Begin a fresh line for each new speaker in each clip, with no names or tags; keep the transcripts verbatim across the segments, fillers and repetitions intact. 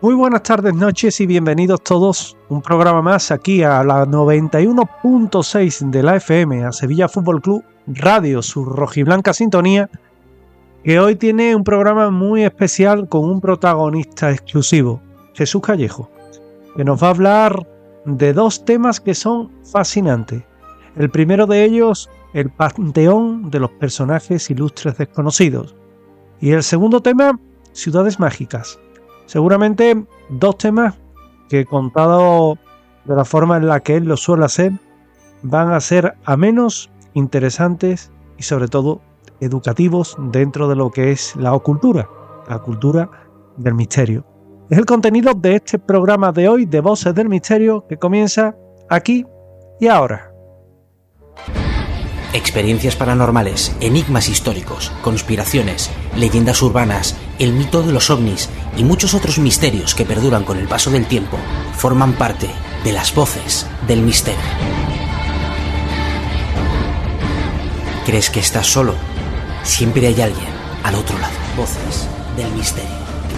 Muy buenas tardes, noches y bienvenidos todos. Un programa más aquí a la noventa y uno punto seis de la F M, a Sevilla Fútbol Club Radio, su rojiblanca sintonía, que hoy tiene un programa muy especial con un protagonista exclusivo, Jesús Callejo, que nos va a hablar de dos temas que son fascinantes. El primero de ellos, el panteón de los personajes ilustres desconocidos. Y el segundo tema, ciudades mágicas. Seguramente dos temas que, contado de la forma en la que él lo suele hacer, van a ser amenos, interesantes y sobre todo educativos dentro de lo que es la ocultura, la cultura del misterio. Es el contenido de este programa de hoy de Voces del Misterio, que comienza aquí y ahora.
Experiencias paranormales, enigmas históricos, conspiraciones, leyendas urbanas, el mito de los ovnis y muchos otros misterios que perduran con el paso del tiempo forman parte de las Voces del Misterio. ¿Crees que estás solo? Siempre hay alguien al otro lado. Voces del Misterio.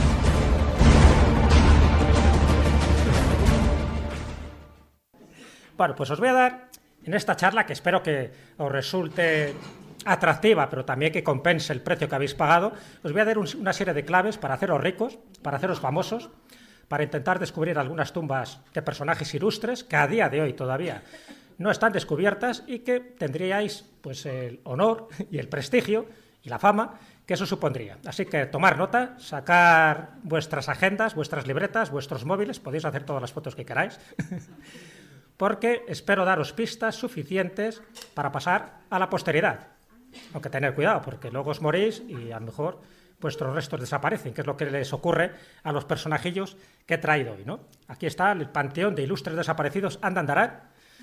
Bueno, pues os voy a dar en esta charla, que espero que os resulte atractiva, pero también que compense el precio que habéis pagado, os voy a dar un, una serie de claves para haceros ricos, para haceros famosos, para intentar descubrir algunas tumbas de personajes ilustres que a día de hoy todavía no están descubiertas y que tendríais pues el honor y el prestigio y la fama que eso supondría. Así que tomar nota, sacar vuestras agendas, vuestras libretas, vuestros móviles, podéis hacer todas las fotos que queráis, porque espero daros pistas suficientes para pasar a la posteridad. Aunque tener cuidado, porque luego os morís y a lo mejor vuestros restos desaparecen, que es lo que les ocurre a los personajillos que he traído hoy, ¿no? Aquí está el panteón de ilustres desaparecidos Andandarán.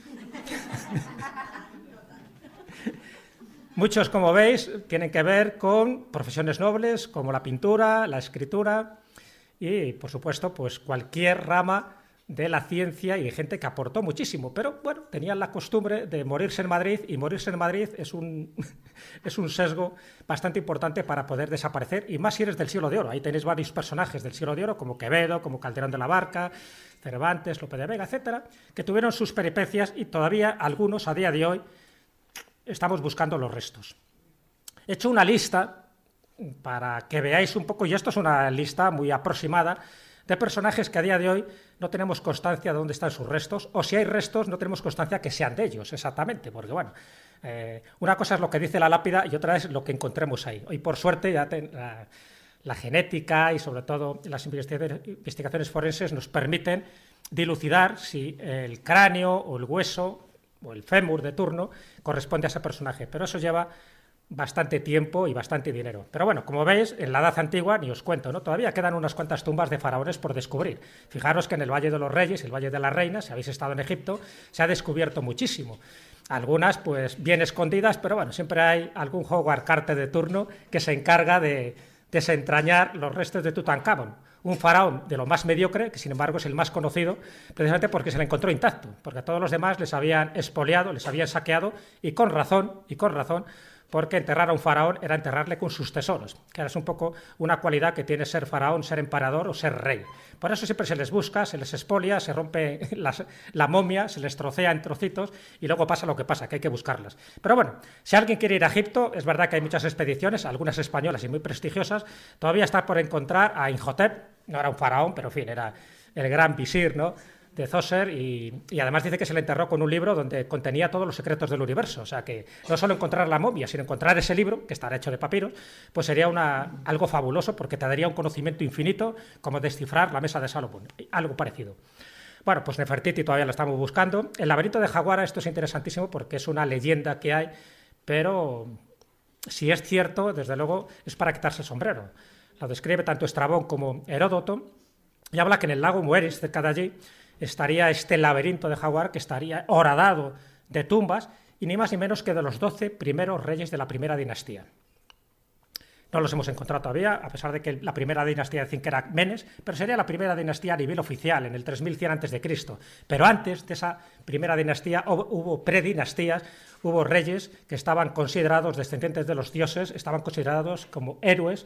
Muchos, como veis, tienen que ver con profesiones nobles, como la pintura, la escritura y, por supuesto, pues cualquier rama de la ciencia, y de gente que aportó muchísimo, pero bueno, tenían la costumbre de morirse en Madrid, y morirse en Madrid es un, es un sesgo bastante importante para poder desaparecer, y más si eres del siglo de oro. Ahí tenéis varios personajes del siglo de oro, como Quevedo, como Calderón de la Barca, Cervantes, Lope de Vega, etcétera, que tuvieron sus peripecias, y todavía algunos a día de hoy estamos buscando los restos. He hecho una lista para que veáis un poco, y esto es una lista muy aproximada, de personajes que a día de hoy no tenemos constancia de dónde están sus restos, o si hay restos no tenemos constancia que sean de ellos exactamente, porque bueno, eh, una cosa es lo que dice la lápida y otra es lo que encontremos ahí. Hoy por suerte ya ten, la, la genética y sobre todo las investigaciones forenses nos permiten dilucidar si el cráneo o el hueso o el fémur de turno corresponde a ese personaje, pero eso lleva bastante tiempo y bastante dinero. Pero bueno, como veis, en la Edad Antigua, ni os cuento, ¿no? Todavía quedan unas cuantas tumbas de faraones por descubrir. Fijaros que en el Valle de los Reyes, el Valle de las Reinas, si habéis estado en Egipto, se ha descubierto muchísimo. Algunas, pues, bien escondidas, pero bueno, siempre hay algún Howard Carter de turno que se encarga de desentrañar los restos de Tutankamón, un faraón de lo más mediocre, que sin embargo es el más conocido, precisamente porque se le encontró intacto, porque a todos los demás les habían expoliado, les habían saqueado, y con razón, y con razón, porque enterrar a un faraón era enterrarle con sus tesoros, que es un poco una cualidad que tiene ser faraón, ser emperador o ser rey. Por eso siempre se les busca, se les expolia, se rompe las, la momia, se les trocea en trocitos y luego pasa lo que pasa, que hay que buscarlas. Pero bueno, si alguien quiere ir a Egipto, es verdad que hay muchas expediciones, algunas españolas y muy prestigiosas, todavía está por encontrar a Imhotep, no era un faraón, pero en fin, era el gran visir, ¿no?, de Djoser, y, y además dice que se le enterró con un libro donde contenía todos los secretos del universo. O sea que no solo encontrar la momia, sino encontrar ese libro, que estará hecho de papiros, pues sería una, algo fabuloso, porque te daría un conocimiento infinito, como descifrar la mesa de Salomón, algo parecido. Bueno, pues Nefertiti todavía la estamos buscando. El laberinto de Jaguara, esto es interesantísimo porque es una leyenda que hay, pero si es cierto, desde luego, es para quitarse el sombrero. Lo describe tanto Estrabón como Heródoto, y habla que en el lago Mueris, cerca de allí, estaría este laberinto de Jaguar, que estaría horadado de tumbas, y ni más ni menos que de los doce primeros reyes de la primera dinastía. No los hemos encontrado todavía, a pesar de que la primera dinastía dicen que era Menes, pero sería la primera dinastía a nivel oficial, en el tres mil cien antes de Cristo. Pero antes de esa primera dinastía hubo predinastías, hubo reyes que estaban considerados descendientes de los dioses, estaban considerados como héroes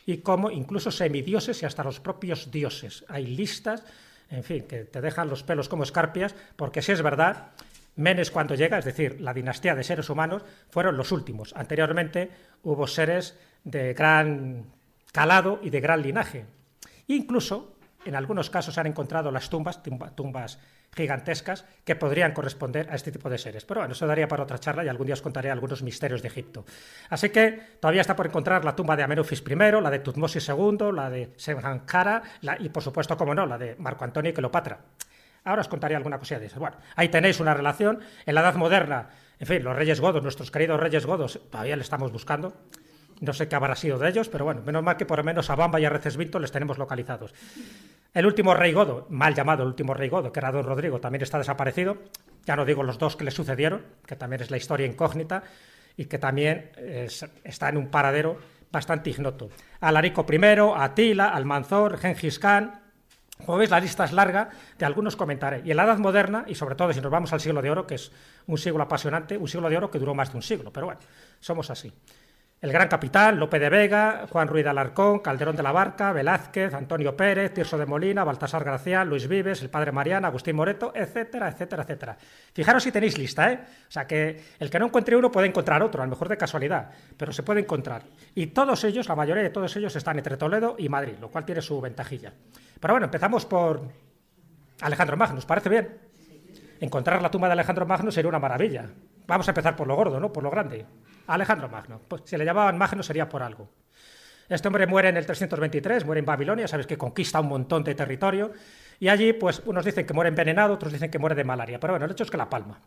y cómo incluso semidioses y hasta los propios dioses. Hay listas, en fin, que te dejan los pelos como escarpias, porque si es verdad, Menes cuando llega, es decir, la dinastía de seres humanos, fueron los últimos. Anteriormente hubo seres de gran calado y de gran linaje. Incluso, en algunos casos se han encontrado las tumbas, tumbas gigantescas, que podrían corresponder a este tipo de seres. Pero bueno, eso daría para otra charla y algún día os contaré algunos misterios de Egipto. Así que todavía está por encontrar la tumba de Amenofis primero, la de Tutmosis segundo, la de Sennacherib y, por supuesto, como no, la de Marco Antonio y Cleopatra. Ahora os contaré alguna cosilla de eso. Bueno, ahí tenéis una relación. En la Edad Moderna, en fin, los reyes godos, nuestros queridos reyes godos, todavía le estamos buscando. No sé qué habrá sido de ellos, pero bueno, menos mal que por lo menos a Bamba y a Recesvinto les tenemos localizados. El último rey godo, mal llamado el último rey godo, que era don Rodrigo, también está desaparecido. Ya no digo los dos que le sucedieron, que también es la historia incógnita y que también es, está en un paradero bastante ignoto. Alarico primero, Atila, Almanzor, Gengis Khan. Como veis, la lista es larga, de algunos comentaré. Y en la Edad Moderna, y sobre todo si nos vamos al siglo de oro, que es un siglo apasionante, un siglo de oro que duró más de un siglo, pero bueno, somos así. El gran capitán, Lope de Vega, Juan Ruiz de Alarcón, Calderón de la Barca, Velázquez, Antonio Pérez, Tirso de Molina, Baltasar Gracián, Luis Vives, el padre Mariana, Agustín Moreto, etcétera, etcétera, etcétera. Fijaros si tenéis lista, ¿eh? O sea, que el que no encuentre uno puede encontrar otro, a lo mejor de casualidad, pero se puede encontrar. Y todos ellos, la mayoría de todos ellos, están entre Toledo y Madrid, lo cual tiene su ventajilla. Pero bueno, empezamos por Alejandro Magno, ¿os parece bien? Encontrar la tumba de Alejandro Magno sería una maravilla. Vamos a empezar por lo gordo, ¿no? Por lo grande. Alejandro Magno. Pues si le llamaban Magno sería por algo. Este hombre muere en el trescientos veintitrés, muere en Babilonia, sabes que conquista un montón de territorio, y allí, pues, unos dicen que muere envenenado, otros dicen que muere de malaria, pero bueno, el hecho es que la palma.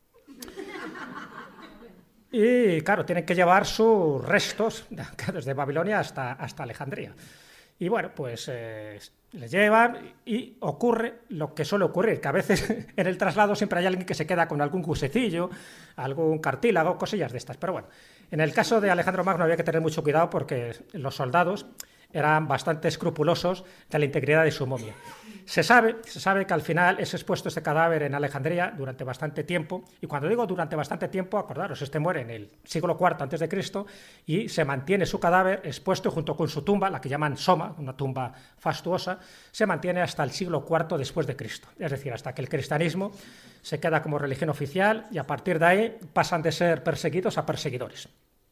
Y claro, tienen que llevar sus restos desde Babilonia hasta, hasta Alejandría. Y bueno, pues eh, le llevan y ocurre lo que suele ocurrir, que a veces en el traslado siempre hay alguien que se queda con algún gusecillo, algún cartílago, cosillas de estas. Pero bueno, en el caso de Alejandro Magno había que tener mucho cuidado porque los soldados eran bastante escrupulosos de la integridad de su momia. Se sabe, se sabe que al final es expuesto este cadáver en Alejandría durante bastante tiempo, y cuando digo durante bastante tiempo, acordaros, este muere en el siglo cuarto antes de Cristo y se mantiene su cadáver expuesto junto con su tumba, la que llaman Soma, una tumba fastuosa, se mantiene hasta el siglo cuarto después de Cristo, es decir, hasta que el cristianismo se queda como religión oficial y a partir de ahí pasan de ser perseguidos a perseguidores.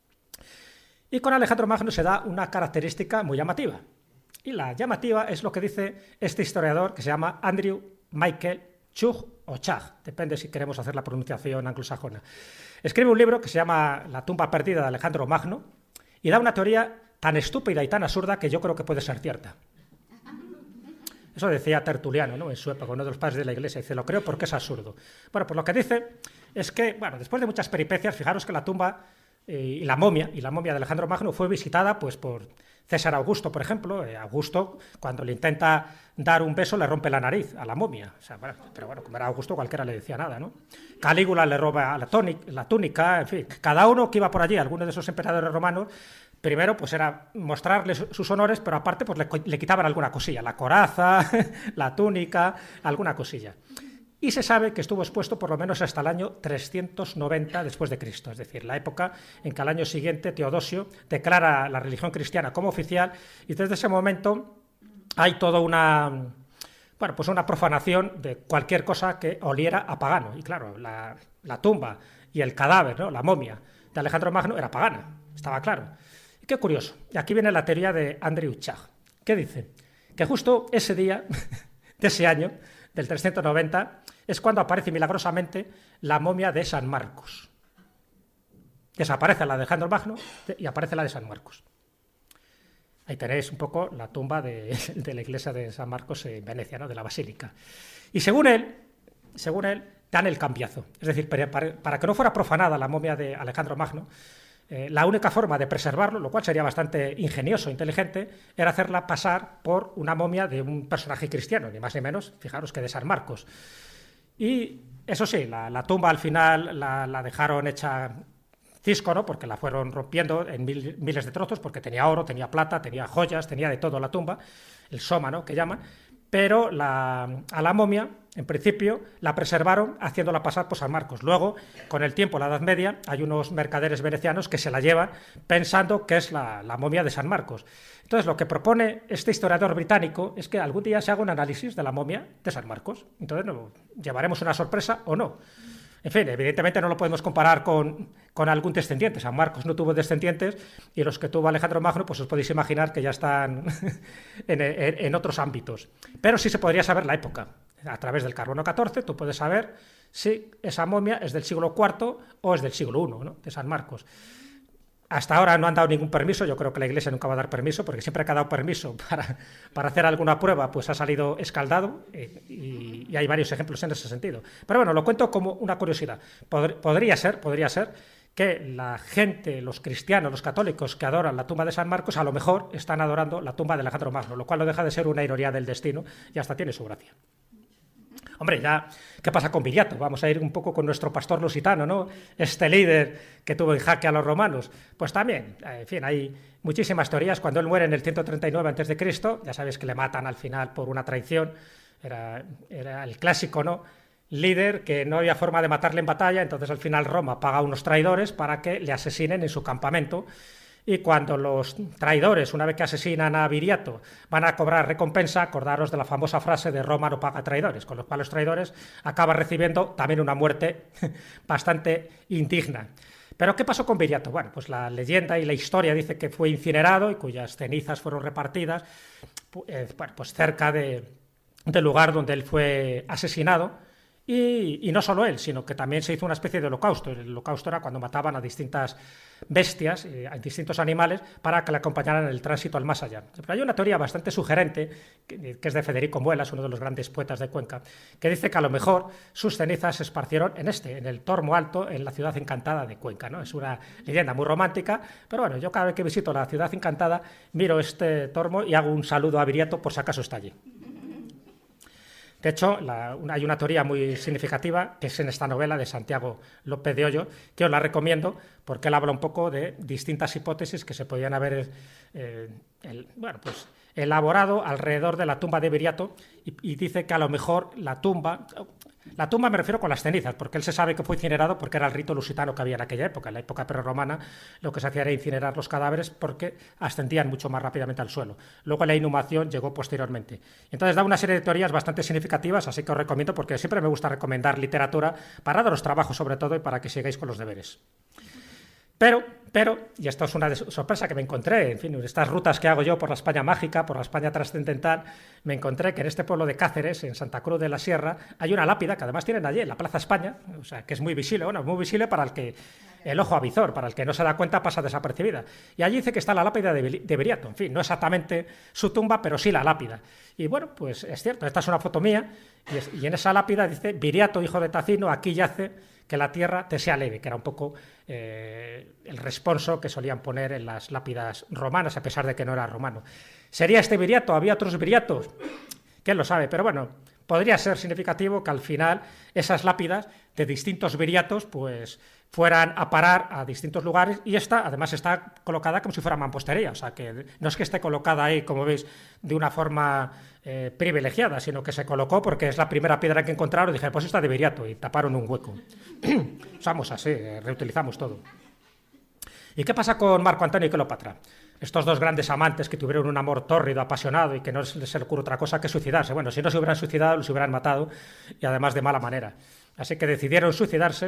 Y con Alejandro Magno se da una característica muy llamativa. Y la llamativa es lo que dice este historiador que se llama Andrew Michael Chugh o Chag, depende si queremos hacer la pronunciación anglosajona. Escribe un libro que se llama La tumba perdida de Alejandro Magno y da una teoría tan estúpida y tan absurda que yo creo que puede ser cierta. Eso decía Tertuliano, ¿no?, en su época, uno de los padres de la Iglesia. Dice, lo creo porque es absurdo. Bueno, pues lo que dice es que, bueno, después de muchas peripecias, fijaros que la tumba eh, y la momia, y la momia de Alejandro Magno fue visitada pues por César Augusto, por ejemplo. Eh, Augusto, cuando le intenta dar un beso, le rompe la nariz a la momia. O sea, bueno, pero bueno, como era Augusto, cualquiera le decía nada, ¿no? Calígula le roba la, tónica, la túnica, en fin. Cada uno que iba por allí, algunos de esos emperadores romanos, primero pues era mostrarle sus honores, pero aparte pues le, le quitaban alguna cosilla, la coraza, la túnica, alguna cosilla. Y se sabe que estuvo expuesto por lo menos hasta el año trescientos noventa después de Cristo, es decir, la época en que al año siguiente Teodosio declara la religión cristiana como oficial, y desde ese momento hay toda una, bueno, pues una profanación de cualquier cosa que oliera a pagano. Y claro, la, la tumba y el cadáver, ¿no?, la momia de Alejandro Magno era pagana, estaba claro. Y qué curioso, y aquí viene la teoría de Andrew Chag, que dice que justo ese día de ese año, del trescientos noventa, es cuando aparece milagrosamente la momia de San Marcos. Desaparece la de Alejandro Magno y aparece la de San Marcos. Ahí tenéis un poco la tumba de, de la iglesia de San Marcos en Venecia, ¿no?, de la basílica. Y según él, según él, dan el cambiazo. Es decir, para, para que no fuera profanada la momia de Alejandro Magno, Eh, la única forma de preservarlo, lo cual sería bastante ingenioso, inteligente, era hacerla pasar por una momia de un personaje cristiano, ni más ni menos, fijaros, que de San Marcos. Y eso sí, la, la tumba al final la, la dejaron hecha cisco, ¿no?, porque la fueron rompiendo en mil, miles de trozos, porque tenía oro, tenía plata, tenía joyas, tenía de todo la tumba, el soma, ¿no?, que llaman. pero la, a la momia, en principio, la preservaron haciéndola pasar por San Marcos. Luego, con el tiempo, la Edad Media, hay unos mercaderes venecianos que se la llevan pensando que es la, la momia de San Marcos. Entonces, lo que propone este historiador británico es que algún día se haga un análisis de la momia de San Marcos. Entonces, ¿no? ¿Llevaremos una sorpresa o no? En fin, evidentemente no lo podemos comparar con, con algún descendiente. San Marcos no tuvo descendientes y los que tuvo Alejandro Magno, pues os podéis imaginar que ya están en, en, en otros ámbitos. Pero sí se podría saber la época. A través del carbono catorce tú puedes saber si esa momia es del siglo cuarto o es del siglo primero, ¿no? De San Marcos. Hasta ahora no han dado ningún permiso, yo creo que la Iglesia nunca va a dar permiso, porque siempre que ha dado permiso para, para hacer alguna prueba, pues ha salido escaldado, y, y hay varios ejemplos en ese sentido. Pero bueno, lo cuento como una curiosidad. Pod- podría ser, podría ser que la gente, los cristianos, los católicos que adoran la tumba de San Marcos, a lo mejor están adorando la tumba de Alejandro Magno, lo cual no deja de ser una ironía del destino y hasta tiene su gracia. Hombre, ya, ¿qué pasa con Viriato? Vamos a ir un poco con nuestro pastor lusitano, ¿no? Este líder que tuvo en jaque a los romanos. Pues también, en fin, hay muchísimas teorías. Cuando él muere en el ciento treinta y nueve antes de Cristo, ya sabéis que le matan al final por una traición. Era, era el clásico, ¿no? Líder que no había forma de matarle en batalla, entonces al final Roma paga a unos traidores para que le asesinen en su campamento. Y cuando los traidores, una vez que asesinan a Viriato, van a cobrar recompensa, acordaros de la famosa frase de Roma no paga traidores, con lo cual los traidores acaban recibiendo también una muerte bastante indigna. ¿Pero qué pasó con Viriato? Bueno, pues la leyenda y la historia dice que fue incinerado y cuyas cenizas fueron repartidas pues cerca de, del lugar donde él fue asesinado. Y, y no solo él, sino que también se hizo una especie de holocausto. El holocausto era cuando mataban a distintas bestias, eh, a distintos animales, para que le acompañaran en el tránsito al más allá. Pero hay una teoría bastante sugerente, que, que es de Federico Muelas, uno de los grandes poetas de Cuenca, que dice que a lo mejor sus cenizas se esparcieron en este, en el Tormo Alto, en la ciudad encantada de Cuenca, ¿no? Es una leyenda muy romántica, pero bueno, yo cada vez que visito la ciudad encantada, miro este Tormo y hago un saludo a Viriato por si acaso está allí. De hecho, la, una, hay una teoría muy significativa, que es en esta novela de Santiago López de Hoyo, que os la recomiendo, porque él habla un poco de distintas hipótesis que se podían haber eh, el, bueno, pues, elaborado alrededor de la tumba de Viriato, y, y dice que a lo mejor la tumba... La tumba me refiero con las cenizas, porque él se sabe que fue incinerado porque era el rito lusitano que había en aquella época. En la época prerromana lo que se hacía era incinerar los cadáveres porque ascendían mucho más rápidamente al suelo. Luego la inhumación llegó posteriormente. Entonces da una serie de teorías bastante significativas, así que os recomiendo, porque siempre me gusta recomendar literatura para daros trabajo sobre todo y para que sigáis con los deberes. Pero, pero, y esto es una sorpresa que me encontré, en fin, estas rutas que hago yo por la España mágica, por la España trascendental, me encontré que en este pueblo de Cáceres, en Santa Cruz de la Sierra, hay una lápida que además tienen allí en la Plaza España, o sea, que es muy visible, bueno, muy visible para el que, el ojo avizor, para el que no se da cuenta pasa desapercibida. Y allí dice que está la lápida de, de Viriato, en fin, no exactamente su tumba, pero sí la lápida. Y bueno, pues es cierto, esta es una foto mía, y, es, y en esa lápida dice, Viriato, hijo de Tacino, aquí yace, que la tierra te sea leve, que era un poco eh, el responso que solían poner en las lápidas romanas, a pesar de que no era romano. ¿Sería este Viriato? ¿Había otros Viriatos? ¿Quién lo sabe? Pero bueno, podría ser significativo que al final esas lápidas de distintos Viriatos pues fueran a parar a distintos lugares, y esta además está colocada como si fuera mampostería, o sea que no es que esté colocada ahí, como veis, de una forma eh, privilegiada, sino que se colocó porque es la primera piedra que encontraron y dije, pues esta de Viriato, y taparon un hueco. Usamos así, eh, reutilizamos todo. ¿Y qué pasa con Marco Antonio y Cleopatra? Estos dos grandes amantes que tuvieron un amor tórrido, apasionado, y que no les, les ocurre otra cosa que suicidarse. Bueno, si no se hubieran suicidado, los hubieran matado, y además de mala manera. Así que decidieron suicidarse,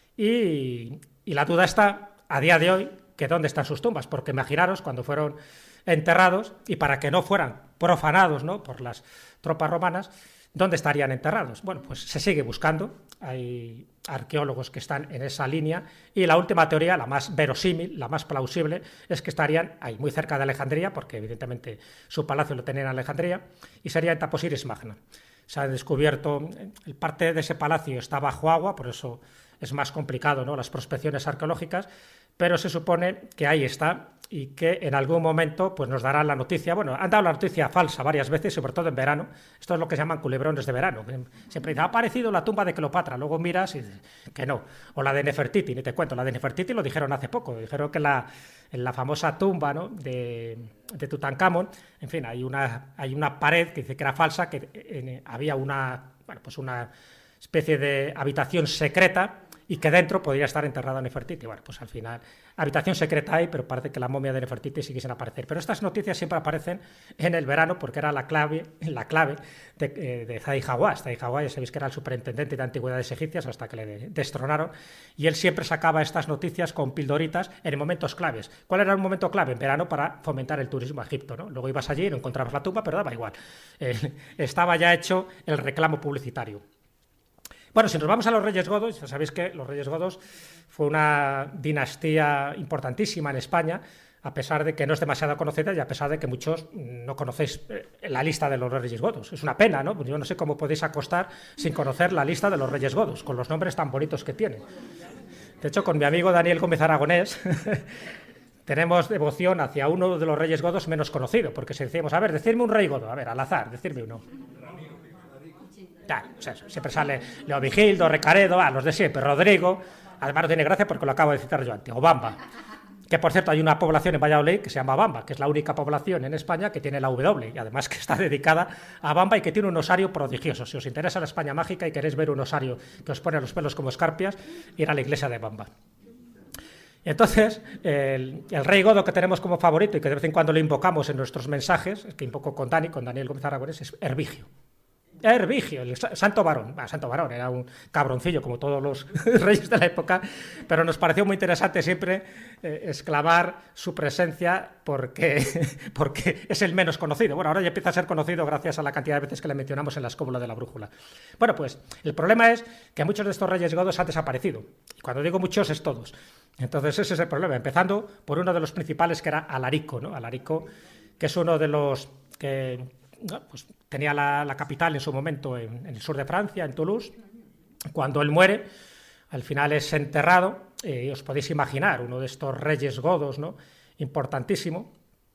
y, y la duda está, a día de hoy, que dónde están sus tumbas, porque imaginaros cuando fueron enterrados, y para que no fueran profanados, ¿no?, por las tropas romanas, ¿dónde estarían enterrados? Bueno, pues se sigue buscando, hay arqueólogos que están en esa línea, y la última teoría, la más verosímil, la más plausible, es que estarían ahí muy cerca de Alejandría, porque evidentemente su palacio lo tenían en Alejandría, y sería en Taposiris Magna. Se ha descubierto, el parte de ese palacio está bajo agua, por eso es más complicado, ¿no?, las prospecciones arqueológicas, pero se supone que ahí está y que en algún momento pues nos darán la noticia. Bueno, han dado la noticia falsa varias veces, sobre todo en verano. Esto es lo que se llaman culebrones de verano. Siempre dice, ha aparecido la tumba de Cleopatra, luego miras y dices que no. O la de Nefertiti, ni te cuento, la de Nefertiti lo dijeron hace poco, dijeron que la, en la famosa tumba, ¿no?, de, de Tutankamón, en fin, hay una, hay una pared que dice que era falsa, que en, había una, bueno, pues una especie de habitación secreta y que dentro podría estar enterrada Nefertiti. Bueno, pues al final, habitación secreta hay, pero parece que la momia de Nefertiti sigue sin aparecer. Pero estas noticias siempre aparecen en el verano porque era la clave, la clave de, eh, de Zahi Hawass. Zahi Hawass, ya sabéis que era el superintendente de antigüedades egipcias hasta que le destronaron, y él siempre sacaba estas noticias con pildoritas en momentos claves. ¿Cuál era un momento clave? En verano, para fomentar el turismo a Egipto, ¿no? Luego ibas allí y no encontrabas la tumba, pero daba igual. Eh, estaba ya hecho el reclamo publicitario. Bueno, si nos vamos a los Reyes Godos, ya sabéis que los Reyes Godos fue una dinastía importantísima en España, a pesar de que no es demasiado conocida y a pesar de que muchos no conocéis la lista de los Reyes Godos. Es una pena, ¿no? Yo no sé cómo podéis acostar sin conocer la lista de los Reyes Godos, con los nombres tan bonitos que tienen. De hecho, con mi amigo Daniel Gómez Aragonés tenemos devoción hacia uno de los Reyes Godos menos conocido, porque si decimos, a ver, decidme un rey godo, a ver, al azar, decidme uno. Claro, o sea, siempre sale Leovigildo, Recaredo, a los de siempre, Rodrigo, además no tiene gracia porque lo acabo de citar yo antes, o Bamba, que por cierto hay una población en Valladolid que se llama Bamba, que es la única población en España que tiene la W, y además que está dedicada a Bamba y que tiene un osario prodigioso. Si os interesa la España mágica y queréis ver un osario que os pone los pelos como escarpias, ir a la iglesia de Bamba. Entonces, el, el rey godo que tenemos como favorito y que de vez en cuando le invocamos en nuestros mensajes, que invoco con Dani, con Daniel Gómez Aragonés, es Hervigio. Hervigio, el santo varón. Bueno, santo varón, era un cabroncillo como todos los reyes de la época, pero nos pareció muy interesante siempre eh, exclamar su presencia porque, porque es el menos conocido. Bueno, ahora ya empieza a ser conocido gracias a la cantidad de veces que le mencionamos en la escóbula de la brújula. Bueno, pues el problema es que muchos de estos reyes godos han desaparecido. Y cuando digo muchos es todos. Entonces ese es el problema, empezando por uno de los principales, que era Alarico, ¿no? Alarico, que es uno de los que... No, pues tenía la, la capital en su momento en, en el sur de Francia, en Toulouse. Cuando él muere, al final es enterrado, eh, os podéis imaginar, uno de estos reyes godos, ¿no?, importantísimo,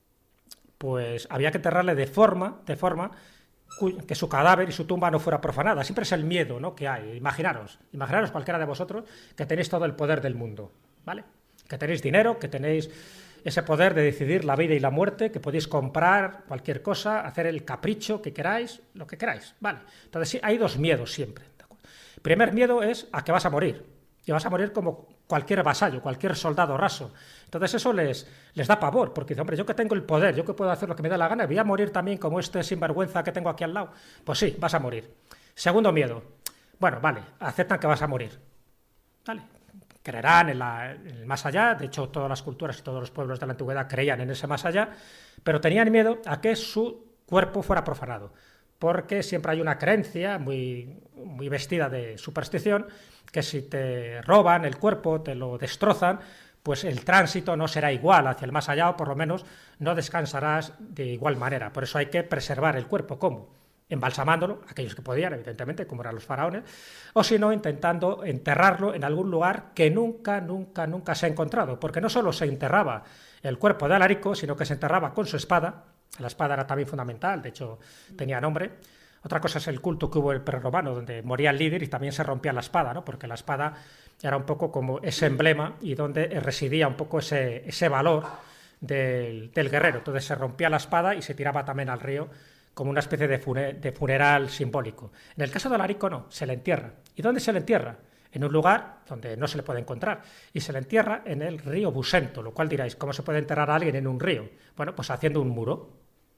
pues había que enterrarle de forma, de forma que su cadáver y su tumba no fuera profanada. Siempre es el miedo, ¿no?, que hay. Imaginaros, imaginaros cualquiera de vosotros que tenéis todo el poder del mundo, ¿vale? Que tenéis dinero, que tenéis ese poder de decidir la vida y la muerte, que podéis comprar cualquier cosa, hacer el capricho que queráis, lo que queráis, ¿vale? Entonces sí, hay dos miedos siempre. El primer miedo es a que vas a morir, y vas a morir como cualquier vasallo, cualquier soldado raso. Entonces eso les, les da pavor, porque dicen, hombre, yo que tengo el poder, yo que puedo hacer lo que me da la gana, voy a morir también como este sinvergüenza que tengo aquí al lado. Pues sí, vas a morir. Segundo miedo, bueno, vale, aceptan que vas a morir, ¿vale? Creerán en, la, en el más allá, de hecho todas las culturas y todos los pueblos de la antigüedad creían en ese más allá, pero tenían miedo a que su cuerpo fuera profanado, porque siempre hay una creencia muy, muy vestida de superstición, que si te roban el cuerpo, te lo destrozan, pues el tránsito no será igual hacia el más allá, o por lo menos no descansarás de igual manera. Por eso hay que preservar el cuerpo. ¿Cómo? Embalsamándolo, aquellos que podían, evidentemente, como eran los faraones, o si no, intentando enterrarlo en algún lugar que nunca, nunca, nunca se ha encontrado, porque no solo se enterraba el cuerpo de Alarico, sino que se enterraba con su espada. La espada era también fundamental, de hecho tenía nombre. Otra cosa es el culto que hubo en el prerromano, donde moría el líder y también se rompía la espada, ¿no?, porque la espada era un poco como ese emblema y donde residía un poco ese, ese valor del, del guerrero. Entonces se rompía la espada y se tiraba también al río como una especie de, funer, de funeral simbólico. En el caso de Alarico no, se le entierra. ¿Y dónde se le entierra? En un lugar donde no se le puede encontrar. Y se le entierra en el río Busento, lo cual diráis, ¿cómo se puede enterrar a alguien en un río? Bueno, pues haciendo un muro.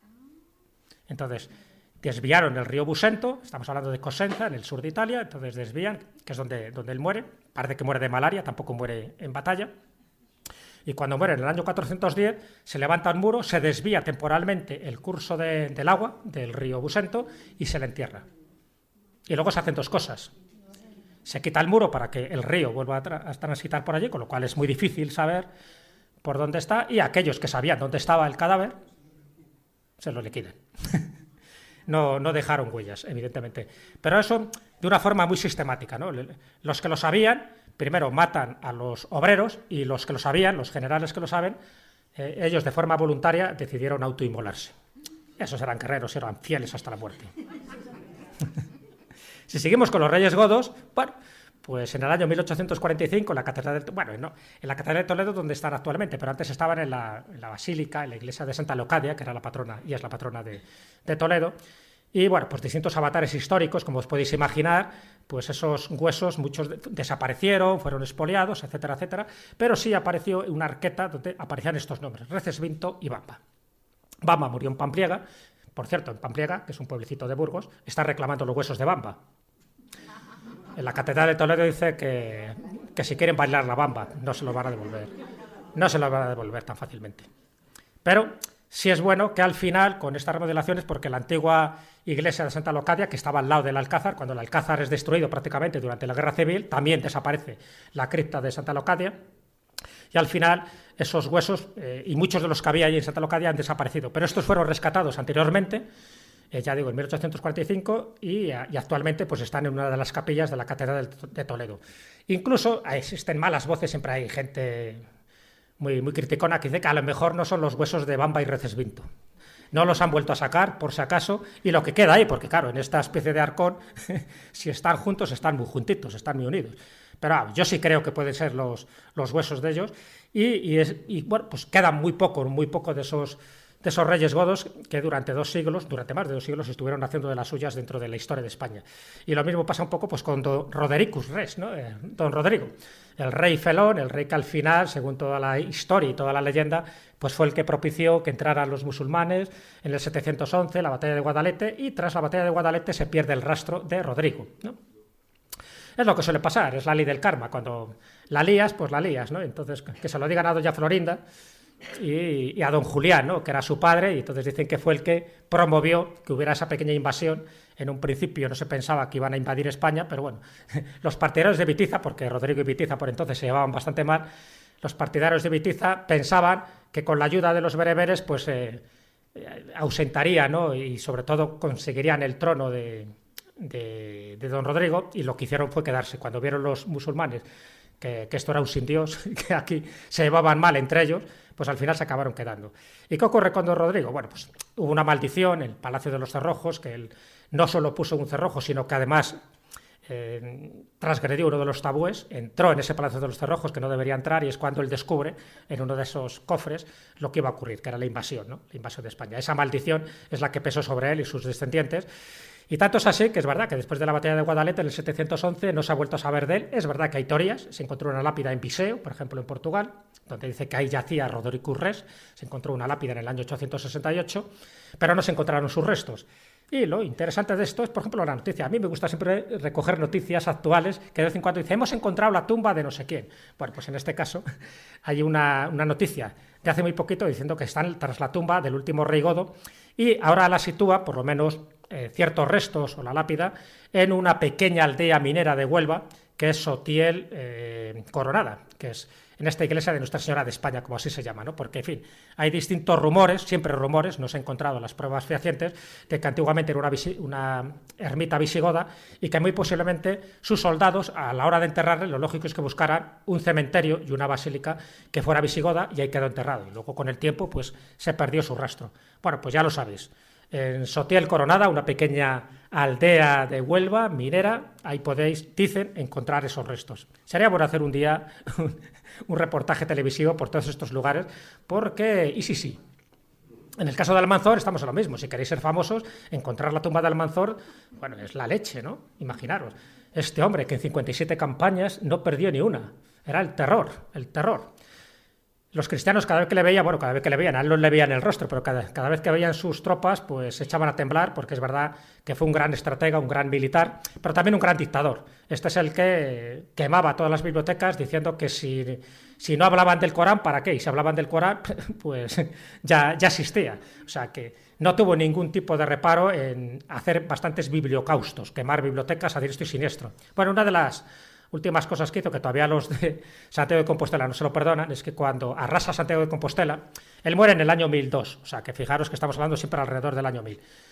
Entonces, desviaron el río Busento, estamos hablando de Cosenza, en el sur de Italia, entonces desvían, que es donde, donde él muere, parece que muere de malaria, tampoco muere en batalla. Y cuando muere en el año cuatrocientos diez, se levanta un muro, se desvía temporalmente el curso de, del agua del río Busento y se le entierra. Y luego se hacen dos cosas. Se quita el muro para que el río vuelva a, tra a transitar por allí, con lo cual es muy difícil saber por dónde está, y aquellos que sabían dónde estaba el cadáver se lo liquidan. No, no dejaron huellas, evidentemente. Pero eso de una forma muy sistemática, ¿no? Los que lo sabían, primero matan a los obreros y los que lo sabían, los generales que lo saben, eh, ellos de forma voluntaria decidieron autoinmolarse. Esos eran guerreros, eran fieles hasta la muerte. Si seguimos con los reyes godos, bueno, pues en el año mil ochocientos cuarenta y cinco, en la catedral de, bueno, no, en la catedral de Toledo, donde están actualmente, pero antes estaban en la, en la basílica, en la iglesia de Santa Leocadia, que era la patrona y es la patrona de, de Toledo. Y bueno, pues distintos avatares históricos, como os podéis imaginar, pues esos huesos, muchos de, desaparecieron, fueron expoliados, etcétera, etcétera, pero sí apareció una arqueta donde aparecían estos nombres, Recesvinto y Vamba. Vamba murió en Pampliega, por cierto, en Pampliega, que es un pueblecito de Burgos, está reclamando los huesos de Vamba. En la catedral de Toledo dice que, que si quieren bailar la bamba, no se los van a devolver. No se los van a devolver tan fácilmente. Pero sí es bueno que al final, con estas remodelaciones, porque la antigua iglesia de Santa Leocadia, que estaba al lado del Alcázar, cuando el Alcázar es destruido prácticamente durante la Guerra Civil, también desaparece la cripta de Santa Leocadia. Y al final esos huesos, eh, y muchos de los que había allí en Santa Leocadia, han desaparecido. Pero estos fueron rescatados anteriormente, Eh, ya digo, en mil ochocientos cuarenta y cinco, y, y actualmente pues están en una de las capillas de la Catedral de Toledo. Incluso existen malas voces, siempre hay gente muy, muy criticona que dice que a lo mejor no son los huesos de Vamba y Recesvinto. No los han vuelto a sacar, por si acaso, y lo que queda ahí, porque claro, en esta especie de arcón, si están juntos, están muy juntitos, están muy unidos. Pero ah, yo sí creo que pueden ser los, los huesos de ellos, y, y, es, y bueno, pues quedan muy poco, muy poco de esos... de esos reyes godos que durante dos siglos, durante más de dos siglos, estuvieron haciendo de las suyas dentro de la historia de España. Y lo mismo pasa un poco pues con don Rodericus Res, ¿no? Eh, don Rodrigo, el rey felón, el rey que al final, según toda la historia y toda la leyenda, pues fue el que propició que entraran los musulmanes en el setecientos once, la batalla de Guadalete, y tras la batalla de Guadalete se pierde el rastro de Rodrigo, ¿no? Es lo que suele pasar, es la ley del karma. Cuando la lías, pues la lías, ¿no? Entonces, que se lo digan a doña Florinda Y, y a don Julián, ¿no? Que era su padre, y entonces dicen que fue el que promovió que hubiera esa pequeña invasión. En un principio no se pensaba que iban a invadir España, pero bueno, los partidarios de Bitiza, porque Rodrigo y Bitiza por entonces se llevaban bastante mal, los partidarios de Bitiza pensaban que con la ayuda de los bereberes pues eh, ausentaría, ¿no? Y sobre todo conseguirían el trono de, de, de don Rodrigo, y lo que hicieron fue quedarse. Cuando vieron los musulmanes Que, que esto era un sin Dios, que aquí se llevaban mal entre ellos, pues al final se acabaron quedando. ¿Y qué ocurre con don Rodrigo? Bueno, pues hubo una maldición en el Palacio de los Cerrojos, que él no solo puso un cerrojo, sino que además eh, transgredió uno de los tabúes, entró en ese Palacio de los Cerrojos que no debería entrar, y es cuando él descubre en uno de esos cofres lo que iba a ocurrir, que era la invasión, ¿no? La invasión de España. Esa maldición es la que pesó sobre él y sus descendientes. Y tanto es así que es verdad que después de la batalla de Guadalete en el setecientos once no se ha vuelto a saber de él. Es verdad que hay teorías, se encontró una lápida en Viseu, por ejemplo en Portugal, donde dice que ahí yacía Rodericus Res, se encontró una lápida en el año ochocientos sesenta y ocho, pero no se encontraron sus restos. Y lo interesante de esto es, por ejemplo, la noticia. A mí me gusta siempre recoger noticias actuales que de vez en cuando dicen, hemos encontrado la tumba de no sé quién. Bueno, pues en este caso hay una, una noticia de hace muy poquito diciendo que están tras la tumba del último rey godo, y ahora la sitúa, por lo menos eh, ciertos restos o la lápida, en una pequeña aldea minera de Huelva, que es Sotiel eh, Coronada, que es en esta iglesia de Nuestra Señora de España, como así se llama, ¿no? Porque, en fin, hay distintos rumores, siempre rumores, no se han encontrado las pruebas fehacientes, de que antiguamente era una, una ermita visigoda, y que muy posiblemente sus soldados, a la hora de enterrarle, lo lógico es que buscaran un cementerio y una basílica que fuera visigoda, y ahí quedó enterrado. Y luego, con el tiempo, pues se perdió su rastro. Bueno, pues ya lo sabéis. En Sotiel Coronada, una pequeña aldea de Huelva, minera, ahí podéis, dicen, encontrar esos restos. Sería bueno hacer un día un, un reportaje televisivo por todos estos lugares, porque, y sí, sí, en el caso de Almanzor estamos en lo mismo. Si queréis ser famosos, encontrar la tumba de Almanzor, bueno, es la leche, ¿no? Imaginaros, este hombre que en cincuenta y siete campañas no perdió ni una, era el terror, el terror. Los cristianos cada vez que le veían, bueno, cada vez que le veían, a él no le veían el rostro, pero cada, cada vez que veían sus tropas, pues se echaban a temblar, porque es verdad que fue un gran estratega, un gran militar, pero también un gran dictador. Este es el que quemaba todas las bibliotecas diciendo que si, si no hablaban del Corán, ¿para qué? Y si hablaban del Corán, pues ya, ya existía. O sea que no tuvo ningún tipo de reparo en hacer bastantes bibliocaustos, quemar bibliotecas a diestro y siniestro. Bueno, una de las últimas cosas que hizo, que todavía los de Santiago de Compostela no se lo perdonan, es que cuando arrasa Santiago de Compostela, él muere en el año mil dos, o sea que fijaros que estamos hablando siempre alrededor del año mil.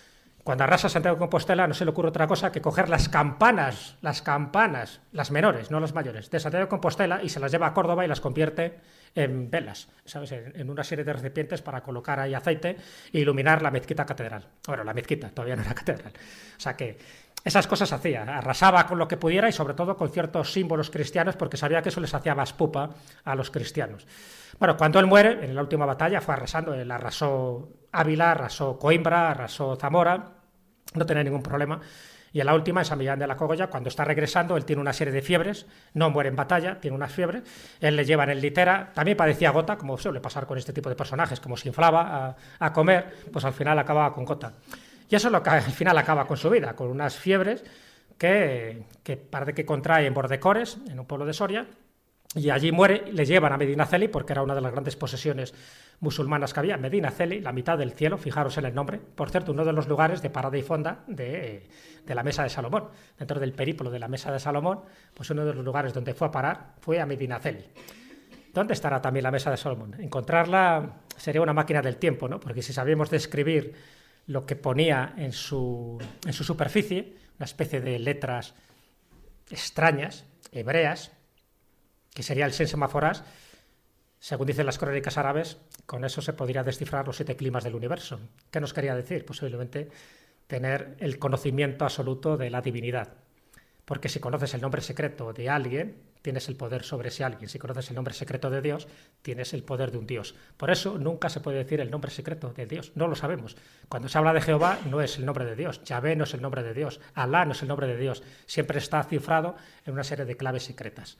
Cuando arrasa Santiago de Compostela no se le ocurre otra cosa que coger las campanas, las campanas, las menores, no las mayores, de Santiago de Compostela y se las lleva a Córdoba y las convierte en velas, ¿sabes? En, en una serie de recipientes para colocar ahí aceite e iluminar la mezquita catedral. Bueno, la mezquita, todavía no era catedral. O sea que esas cosas hacía, arrasaba con lo que pudiera y sobre todo con ciertos símbolos cristianos porque sabía que eso les hacía más pupa a los cristianos. Bueno, cuando él muere, en la última batalla fue arrasando, él arrasó Ávila, arrasó Coimbra, arrasó Zamora, no tenía ningún problema. Y en la última, en San Millán de la Cogolla, cuando está regresando, él tiene una serie de fiebres, no muere en batalla, tiene unas fiebres, él le llevan en litera, también padecía gota, como suele pasar con este tipo de personajes, como se inflaba a, a comer, pues al final acababa con gota. Y eso es lo que al final acaba con su vida, con unas fiebres que, que parece que contrae en Bordecores, en un pueblo de Soria, y allí muere, le llevan a Medinaceli, porque era una de las grandes posesiones musulmanas que había, Medinaceli, la mitad del cielo, fijaros en el nombre, por cierto, uno de los lugares de parada y fonda de, de la Mesa de Salomón, dentro del periplo de la Mesa de Salomón, pues uno de los lugares donde fue a parar fue a Medinaceli. ¿Dónde estará también la Mesa de Salomón? Encontrarla sería una máquina del tiempo, ¿no? Porque si sabíamos describir lo que ponía en su, en su superficie, una especie de letras extrañas, hebreas, que sería el Sen Semaforas, según dicen las crónicas árabes, con eso se podría descifrar los siete climas del universo. ¿Qué nos quería decir? Posiblemente tener el conocimiento absoluto de la divinidad. Porque si conoces el nombre secreto de alguien, tienes el poder sobre ese alguien. Si conoces el nombre secreto de Dios, tienes el poder de un Dios. Por eso nunca se puede decir el nombre secreto de Dios. No lo sabemos. Cuando se habla de Jehová, no es el nombre de Dios. Yahvé no es el nombre de Dios. Alá no es el nombre de Dios. Siempre está cifrado en una serie de claves secretas.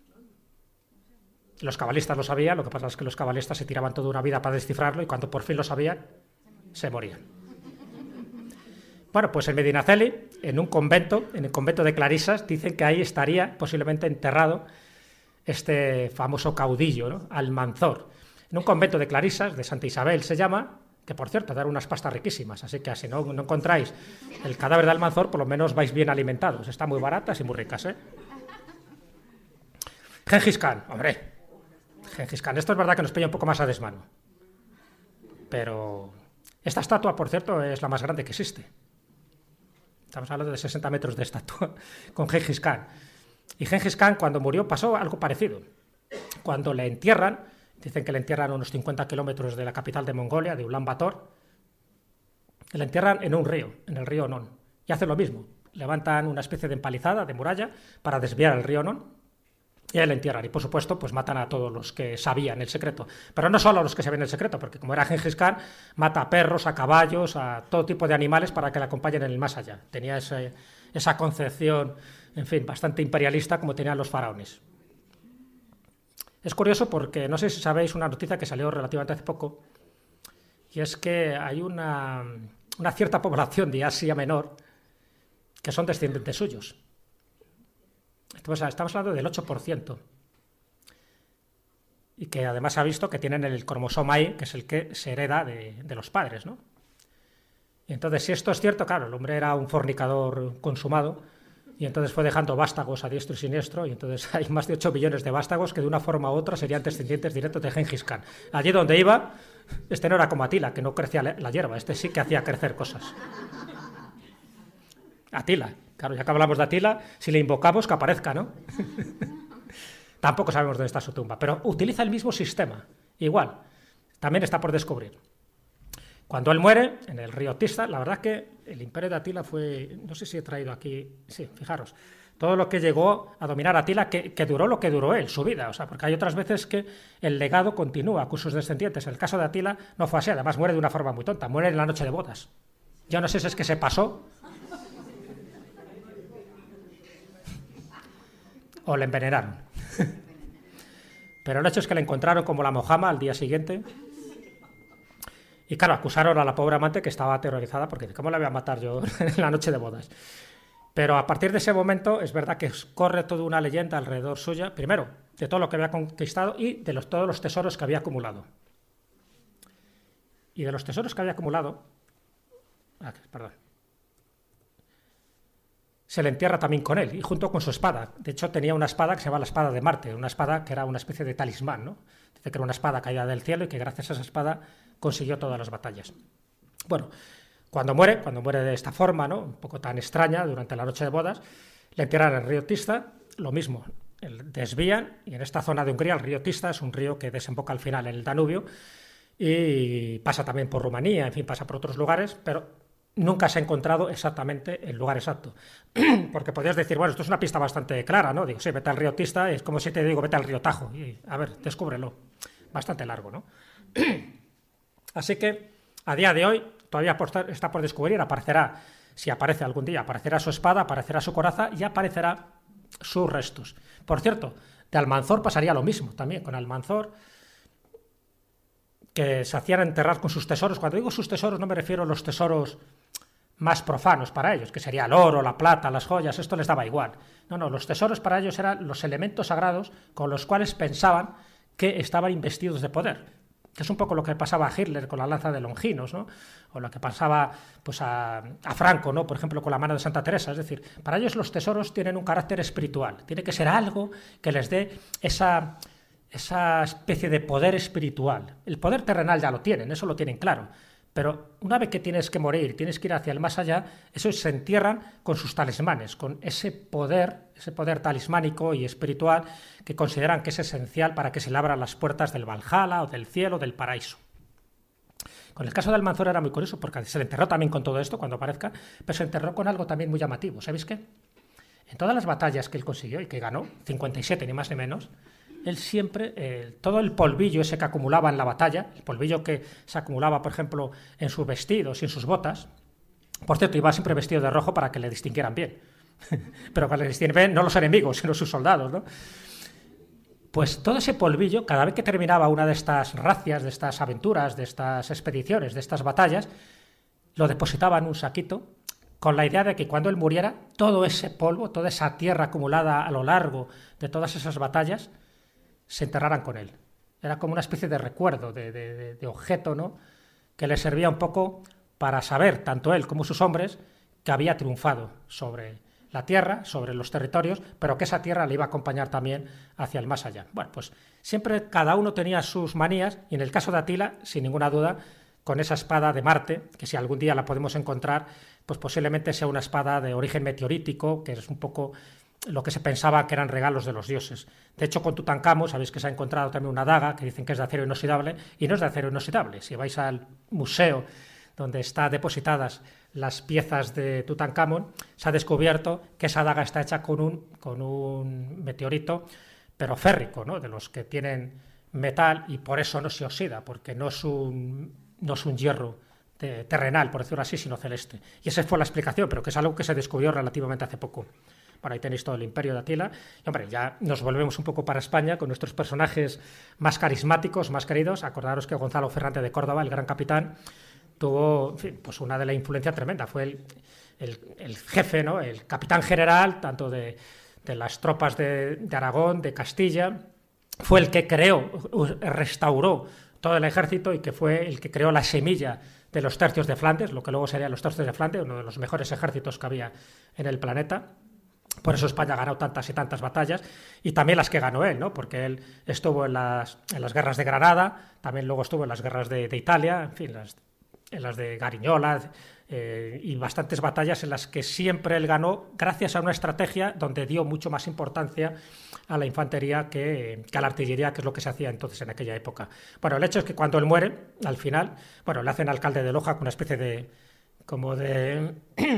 Los cabalistas lo sabían, lo que pasa es que los cabalistas se tiraban toda una vida para descifrarlo y cuando por fin lo sabían, se morían. Bueno, pues en Medinaceli, en un convento, en el convento de Clarisas, dicen que ahí estaría posiblemente enterrado este famoso caudillo, ¿no? Almanzor. En un convento de Clarisas, de Santa Isabel se llama, que por cierto, dan unas pastas riquísimas, así que si no, no encontráis el cadáver de Almanzor, por lo menos vais bien alimentados. Están muy baratas y muy ricas, ¿eh? Gengis Khan, hombre. Gengis Khan, esto es verdad que nos pilla un poco más a desmano. Pero esta estatua, por cierto, es la más grande que existe. Estamos hablando de sesenta metros de estatua con Gengis Khan. Y Gengis Khan, cuando murió, pasó algo parecido. Cuando le entierran, dicen que le entierran a unos cincuenta kilómetros de la capital de Mongolia, de Ulan Bator, le entierran en un río, en el río Non. Y hacen lo mismo. Levantan una especie de empalizada, de muralla, para desviar el río Non. Y ahí le entierran. Y, por supuesto, pues matan a todos los que sabían el secreto. Pero no solo a los que sabían el secreto, porque como era Gengis Khan, mata a perros, a caballos, a todo tipo de animales para que le acompañen en el más allá. Tenía ese, esa concepción, en fin, bastante imperialista como tenían los faraones. Es curioso porque, no sé si sabéis una noticia que salió relativamente hace poco, y es que hay una, una cierta población de Asia Menor que son descendientes suyos. Estamos hablando del ocho por ciento. Y que además se ha visto que tienen el cromosoma Y, que es el que se hereda de, de los padres, ¿no? Y entonces, si esto es cierto, claro, el hombre era un fornicador consumado y entonces fue dejando vástagos a diestro y siniestro y entonces hay más de ocho millones de vástagos que de una forma u otra serían descendientes directos de Gengis Khan. Allí donde iba, este no era como Atila, que no crecía la hierba, este sí que hacía crecer cosas. Atila. Claro, ya que hablamos de Atila, si le invocamos, que aparezca, ¿no? Tampoco sabemos dónde está su tumba, pero utiliza el mismo sistema. Igual, también está por descubrir. Cuando él muere, en el río Tista, la verdad es que el imperio de Atila fue... No sé si he traído aquí... Sí, fijaros. Todo lo que llegó a dominar Atila, que, que duró lo que duró él, su vida. O sea, porque hay otras veces que el legado continúa con sus descendientes. En el caso de Atila no fue así, además muere de una forma muy tonta. Muere en la noche de bodas. Yo no sé si es que se pasó... o le envenenaron. Pero el hecho es que le encontraron como la mojama al día siguiente. Y claro, acusaron a la pobre amante que estaba aterrorizada porque ¿cómo la voy a matar yo en la noche de bodas? Pero a partir de ese momento es verdad que corre toda una leyenda alrededor suya, primero, de todo lo que había conquistado y de los, todos los tesoros que había acumulado. Y de los tesoros que había acumulado... Ah, perdón. Se le entierra también con él, y junto con su espada. De hecho, tenía una espada que se llama la espada de Marte, una espada que era una especie de talismán, ¿no? Dice que era una espada caída del cielo y que gracias a esa espada consiguió todas las batallas. Bueno, Cuando muere, cuando muere de esta forma, ¿no? Un poco tan extraña, durante la noche de bodas, le entierran en el río Tista, lo mismo, desvían, y en esta zona de Hungría el río Tista es un río que desemboca al final en el Danubio y pasa también por Rumanía, en fin, pasa por otros lugares, pero nunca se ha encontrado exactamente el lugar exacto. Porque podrías decir, bueno, esto es una pista bastante clara, ¿no? Digo, sí, vete al río Tista, es como si te digo, vete al río Tajo, y a ver, descúbrelo. Bastante largo, ¿no? Así que, a día de hoy, todavía está por descubrir, aparecerá, si aparece algún día, aparecerá su espada, aparecerá su coraza y aparecerá sus restos. Por cierto, de Almanzor pasaría lo mismo también, con Almanzor, que se hacían enterrar con sus tesoros. Cuando digo sus tesoros no me refiero a los tesoros más profanos para ellos, que sería el oro, la plata, las joyas, esto les daba igual. No, no, los tesoros para ellos eran los elementos sagrados con los cuales pensaban que estaban investidos de poder. Que es un poco lo que pasaba a Hitler con la lanza de Longinos, ¿no? O lo que pasaba pues, a, a Franco, ¿no? Por ejemplo, con la mano de Santa Teresa. Es decir, para ellos los tesoros tienen un carácter espiritual. Tiene que ser algo que les dé esa, esa especie de poder espiritual. El poder terrenal ya lo tienen, eso lo tienen claro. Pero una vez que tienes que morir, tienes que ir hacia el más allá, esos se entierran con sus talismanes, con ese poder, ese poder talismánico y espiritual que consideran que es esencial para que se le abran las puertas del Valhalla o del cielo o del paraíso. Con el caso de Almanzor era muy curioso porque se le enterró también con todo esto cuando aparezca, pero se enterró con algo también muy llamativo. ¿Sabéis qué? En todas las batallas que él consiguió y que ganó, cincuenta y siete ni más ni menos, él siempre, eh, todo el polvillo ese que acumulaba en la batalla, el polvillo que se acumulaba, por ejemplo, en sus vestidos y en sus botas, por cierto, iba siempre vestido de rojo para que le distinguieran bien, pero que le distinguen bien no los enemigos, sino sus soldados, ¿no? Pues todo ese polvillo, cada vez que terminaba una de estas racias, de estas aventuras, de estas expediciones, de estas batallas, lo depositaba en un saquito, con la idea de que cuando él muriera, todo ese polvo, toda esa tierra acumulada a lo largo de todas esas batallas, se enterraran con él. Era como una especie de recuerdo, de, de, de objeto, ¿no? Que le servía un poco para saber, tanto él como sus hombres, que había triunfado sobre la tierra, sobre los territorios, pero que esa tierra le iba a acompañar también hacia el más allá. Bueno, pues siempre cada uno tenía sus manías, y en el caso de Atila, sin ninguna duda, con esa espada de Marte, que si algún día la podemos encontrar, pues posiblemente sea una espada de origen meteorítico, que es un poco lo que se pensaba que eran regalos de los dioses. De hecho, con Tutankamón, sabéis que se ha encontrado también una daga que dicen que es de acero inoxidable, y no es de acero inoxidable. Si vais al museo donde están depositadas las piezas de Tutankamón, se ha descubierto que esa daga está hecha con un, con un meteorito, pero férrico, ¿no? De los que tienen metal, y por eso no se oxida, porque no es un, no es un hierro de, terrenal, por decirlo así, sino celeste. Y esa fue la explicación, pero que es algo que se descubrió relativamente hace poco. Bueno, ahí tenéis todo el imperio de Atila. Y, hombre, ya nos volvemos un poco para España con nuestros personajes más carismáticos, más queridos. Acordaros que Gonzalo Ferrante de Córdoba, el gran capitán, tuvo, en fin, pues una de la influencia tremenda. Fue el, el, el jefe, ¿no? El capitán general, tanto de, de las tropas de, de Aragón, de Castilla. Fue el que creó, restauró todo el ejército, y que fue el que creó la semilla de los tercios de Flandes, lo que luego serían los tercios de Flandes, uno de los mejores ejércitos que había en el planeta. Por eso España ha ganado tantas y tantas batallas, y también las que ganó él, ¿no? Porque él estuvo en las, en las guerras de Granada, también luego estuvo en las guerras de, de Italia, en fin, las, en las de Gariñola, eh, y bastantes batallas en las que siempre él ganó gracias a una estrategia donde dio mucho más importancia a la infantería que, que a la artillería, que es lo que se hacía entonces en aquella época. Bueno, el hecho es que cuando él muere, al final, bueno, le hacen alcalde de Loja con una especie de, como de...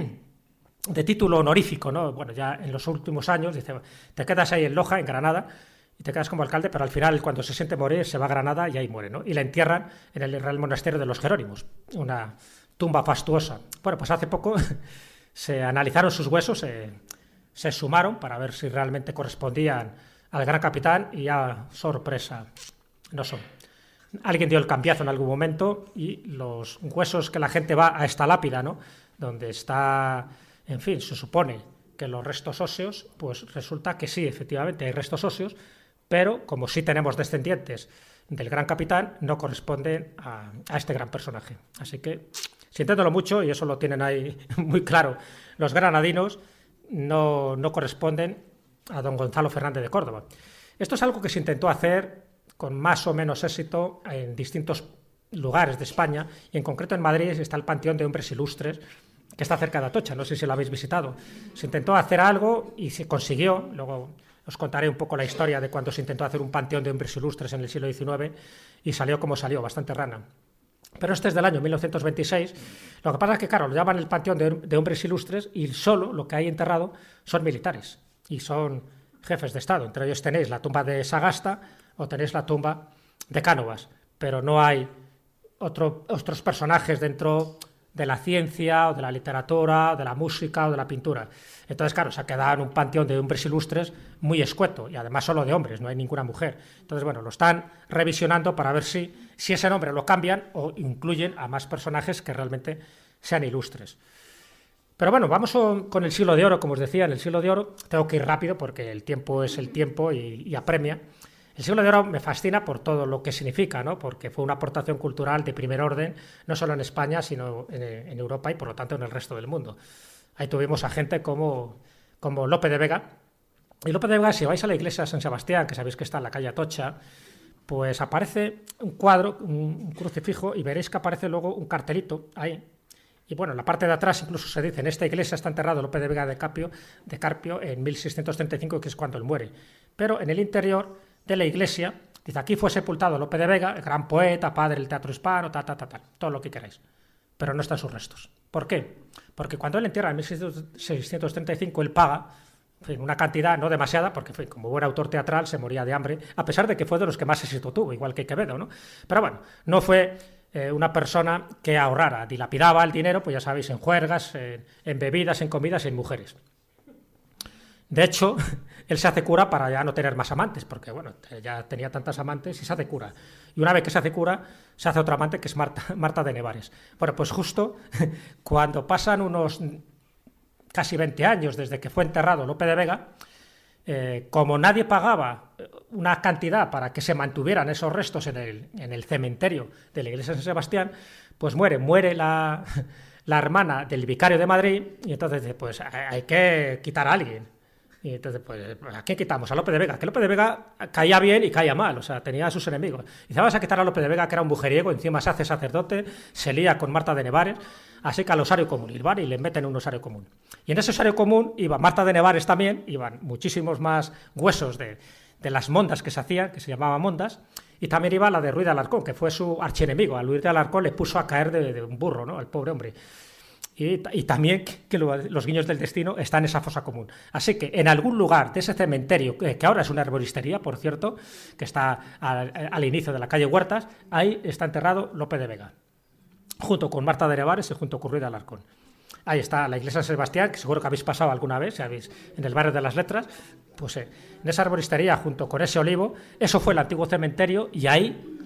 de título honorífico, ¿no? Bueno, ya en los últimos años, dice, te quedas ahí en Loja, en Granada, y te quedas como alcalde, pero al final, cuando se siente morir, se va a Granada y ahí muere, ¿no? Y la entierran en el Real Monasterio de los Jerónimos, una tumba fastuosa. Bueno, pues hace poco se analizaron sus huesos, se, se sumaron para ver si realmente correspondían al gran capitán, y ya, sorpresa, no son. Alguien dio el cambiazo en algún momento, y los huesos que la gente va a esta lápida, ¿no? Donde está... En fin, se supone que los restos óseos, pues resulta que sí, efectivamente hay restos óseos, pero como sí tenemos descendientes del gran capitán, no corresponden a, a este gran personaje. Así que, sintiéndolo mucho, y eso lo tienen ahí muy claro los granadinos, no, no corresponden a don Gonzalo Fernández de Córdoba. Esto es algo que se intentó hacer con más o menos éxito en distintos lugares de España, y en concreto en Madrid está el Panteón de Hombres Ilustres, que está cerca de Atocha, no sé si lo habéis visitado. Se intentó hacer algo y se consiguió, luego os contaré un poco la historia de cuando se intentó hacer un panteón de hombres ilustres en el siglo diecinueve y salió como salió, bastante rana. Pero este es del año mil novecientos veintiséis. Lo que pasa es que, claro, lo llaman el Panteón de, de Hombres Ilustres y solo lo que hay enterrado son militares y son jefes de Estado. Entre ellos tenéis la tumba de Sagasta o tenéis la tumba de Cánovas, pero no hay otro, otros personajes dentro de la ciencia o de la literatura o de la música o de la pintura. Entonces, claro, se ha quedado en un panteón de hombres ilustres muy escueto y además solo de hombres, no hay ninguna mujer. Entonces, bueno, lo están revisionando para ver si, si ese nombre lo cambian o incluyen a más personajes que realmente sean ilustres. Pero bueno, vamos con el siglo de oro, como os decía, en el siglo de oro tengo que ir rápido porque el tiempo es el tiempo y, y apremia. El siglo de oro me fascina por todo lo que significa, ¿no? Porque fue una aportación cultural de primer orden, no solo en España, sino en, en Europa y por lo tanto en el resto del mundo. Ahí tuvimos a gente como, como Lope de Vega. Y Lope de Vega, si vais a la iglesia de San Sebastián, que sabéis que está en la calle Atocha, pues aparece un cuadro, un, un crucifijo, y veréis que aparece luego un cartelito ahí. Y bueno, en la parte de atrás incluso se dice, en esta iglesia está enterrado Lope de Vega de Carpio, de Carpio en mil seiscientos treinta y cinco, que es cuando él muere. Pero en el interior de la iglesia, dice, aquí fue sepultado Lope de Vega, el gran poeta, padre del teatro hispano, ta, ta, ta, ta, todo lo que queráis. Pero no están sus restos. ¿Por qué? Porque cuando él entierra en mil seiscientos treinta y cinco, él paga, en fin, una cantidad no demasiada, porque en fin, como buen autor teatral se moría de hambre, a pesar de que fue de los que más éxito tuvo, igual que Quevedo, ¿no? Pero bueno, no fue eh, una persona que ahorrara, dilapidaba el dinero, pues ya sabéis, en juergas, en, en bebidas, en comidas y en mujeres. De hecho, él se hace cura para ya no tener más amantes, porque bueno, ya tenía tantas amantes y se hace cura. Y una vez que se hace cura, se hace otra amante que es Marta, Marta de Nevares. Bueno, pues justo cuando pasan unos casi veinte años desde que fue enterrado Lope de Vega, eh, como nadie pagaba una cantidad para que se mantuvieran esos restos en el, en el cementerio de la iglesia de San Sebastián, pues muere, muere la, la hermana del vicario de Madrid, y entonces pues hay que quitar a alguien. Y entonces, pues, ¿a qué quitamos? A Lope de Vega. Que Lope de Vega caía bien y caía mal, o sea, tenía a sus enemigos. Y dice, vamos a quitar a Lope de Vega, que era un mujeriego, encima se hace sacerdote, se lía con Marta de Nevares, así que al osario común, y van y le meten un osario común. Y en ese osario común iba Marta de Nevares también, iban muchísimos más huesos de, de las mondas que se hacían, que se llamaban mondas, y también iba la de Ruiz de Alarcón, que fue su archienemigo. A Ruiz de Alarcón le puso a caer de, de un burro, ¿no?, al pobre hombre. Y, y también que lo, los guiños del destino están en esa fosa común. Así que en algún lugar de ese cementerio, que, que ahora es una herboristería, por cierto, que está al, al inicio de la calle Huertas, ahí está enterrado Lope de Vega, junto con Marta de Nevares y junto con Ruiz de Alarcón. Ahí está la iglesia de San Sebastián, que seguro que habéis pasado alguna vez, sabéis, en el barrio de las Letras, pues eh, en esa herboristería, junto con ese olivo, eso fue el antiguo cementerio, y ahí,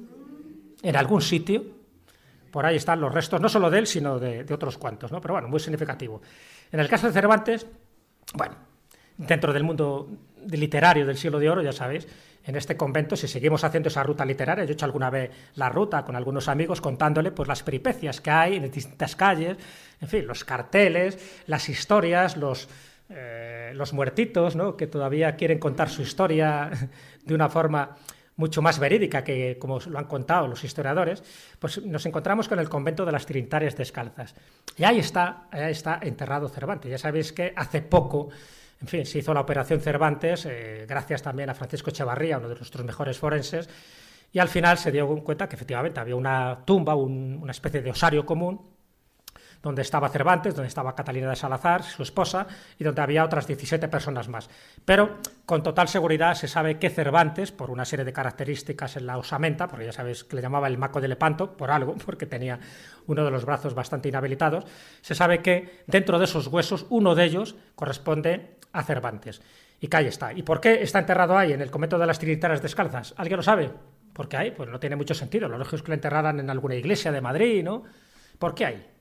en algún sitio, por ahí están los restos, no solo de él, sino de, de otros cuantos, ¿no? Pero bueno, muy significativo. En el caso de Cervantes, bueno, dentro del mundo literario del siglo de oro, ya sabéis, en este convento, si seguimos haciendo esa ruta literaria, yo he hecho alguna vez la ruta con algunos amigos contándole pues las peripecias que hay en distintas calles, en fin, los carteles, las historias, los, eh, los muertitos, ¿no?, que todavía quieren contar su historia de una forma mucho más verídica que como lo han contado los historiadores, pues nos encontramos con el convento de las Trinitarias Descalzas. Y ahí está, ahí está enterrado Cervantes. Ya sabéis que hace poco, en fin, se hizo la operación Cervantes, eh, gracias también a Francisco Echevarría, uno de nuestros mejores forenses, y al final se dio cuenta que efectivamente había una tumba, un, una especie de osario común, donde estaba Cervantes, donde estaba Catalina de Salazar, su esposa, y donde había otras diecisiete personas más. Pero con total seguridad se sabe que Cervantes, por una serie de características en la osamenta, porque ya sabéis que le llamaba el maco de Lepanto, por algo, porque tenía uno de los brazos bastante inhabilitados, se sabe que dentro de esos huesos, uno de ellos corresponde a Cervantes. Y que ahí está. ¿Y por qué está enterrado ahí, en el convento de las Trinitarias Descalzas? ¿Alguien lo sabe? ¿Por qué ahí? Pues no tiene mucho sentido. Lo lógico es que lo enterraran en alguna iglesia de Madrid, ¿no? ¿Por qué ahí?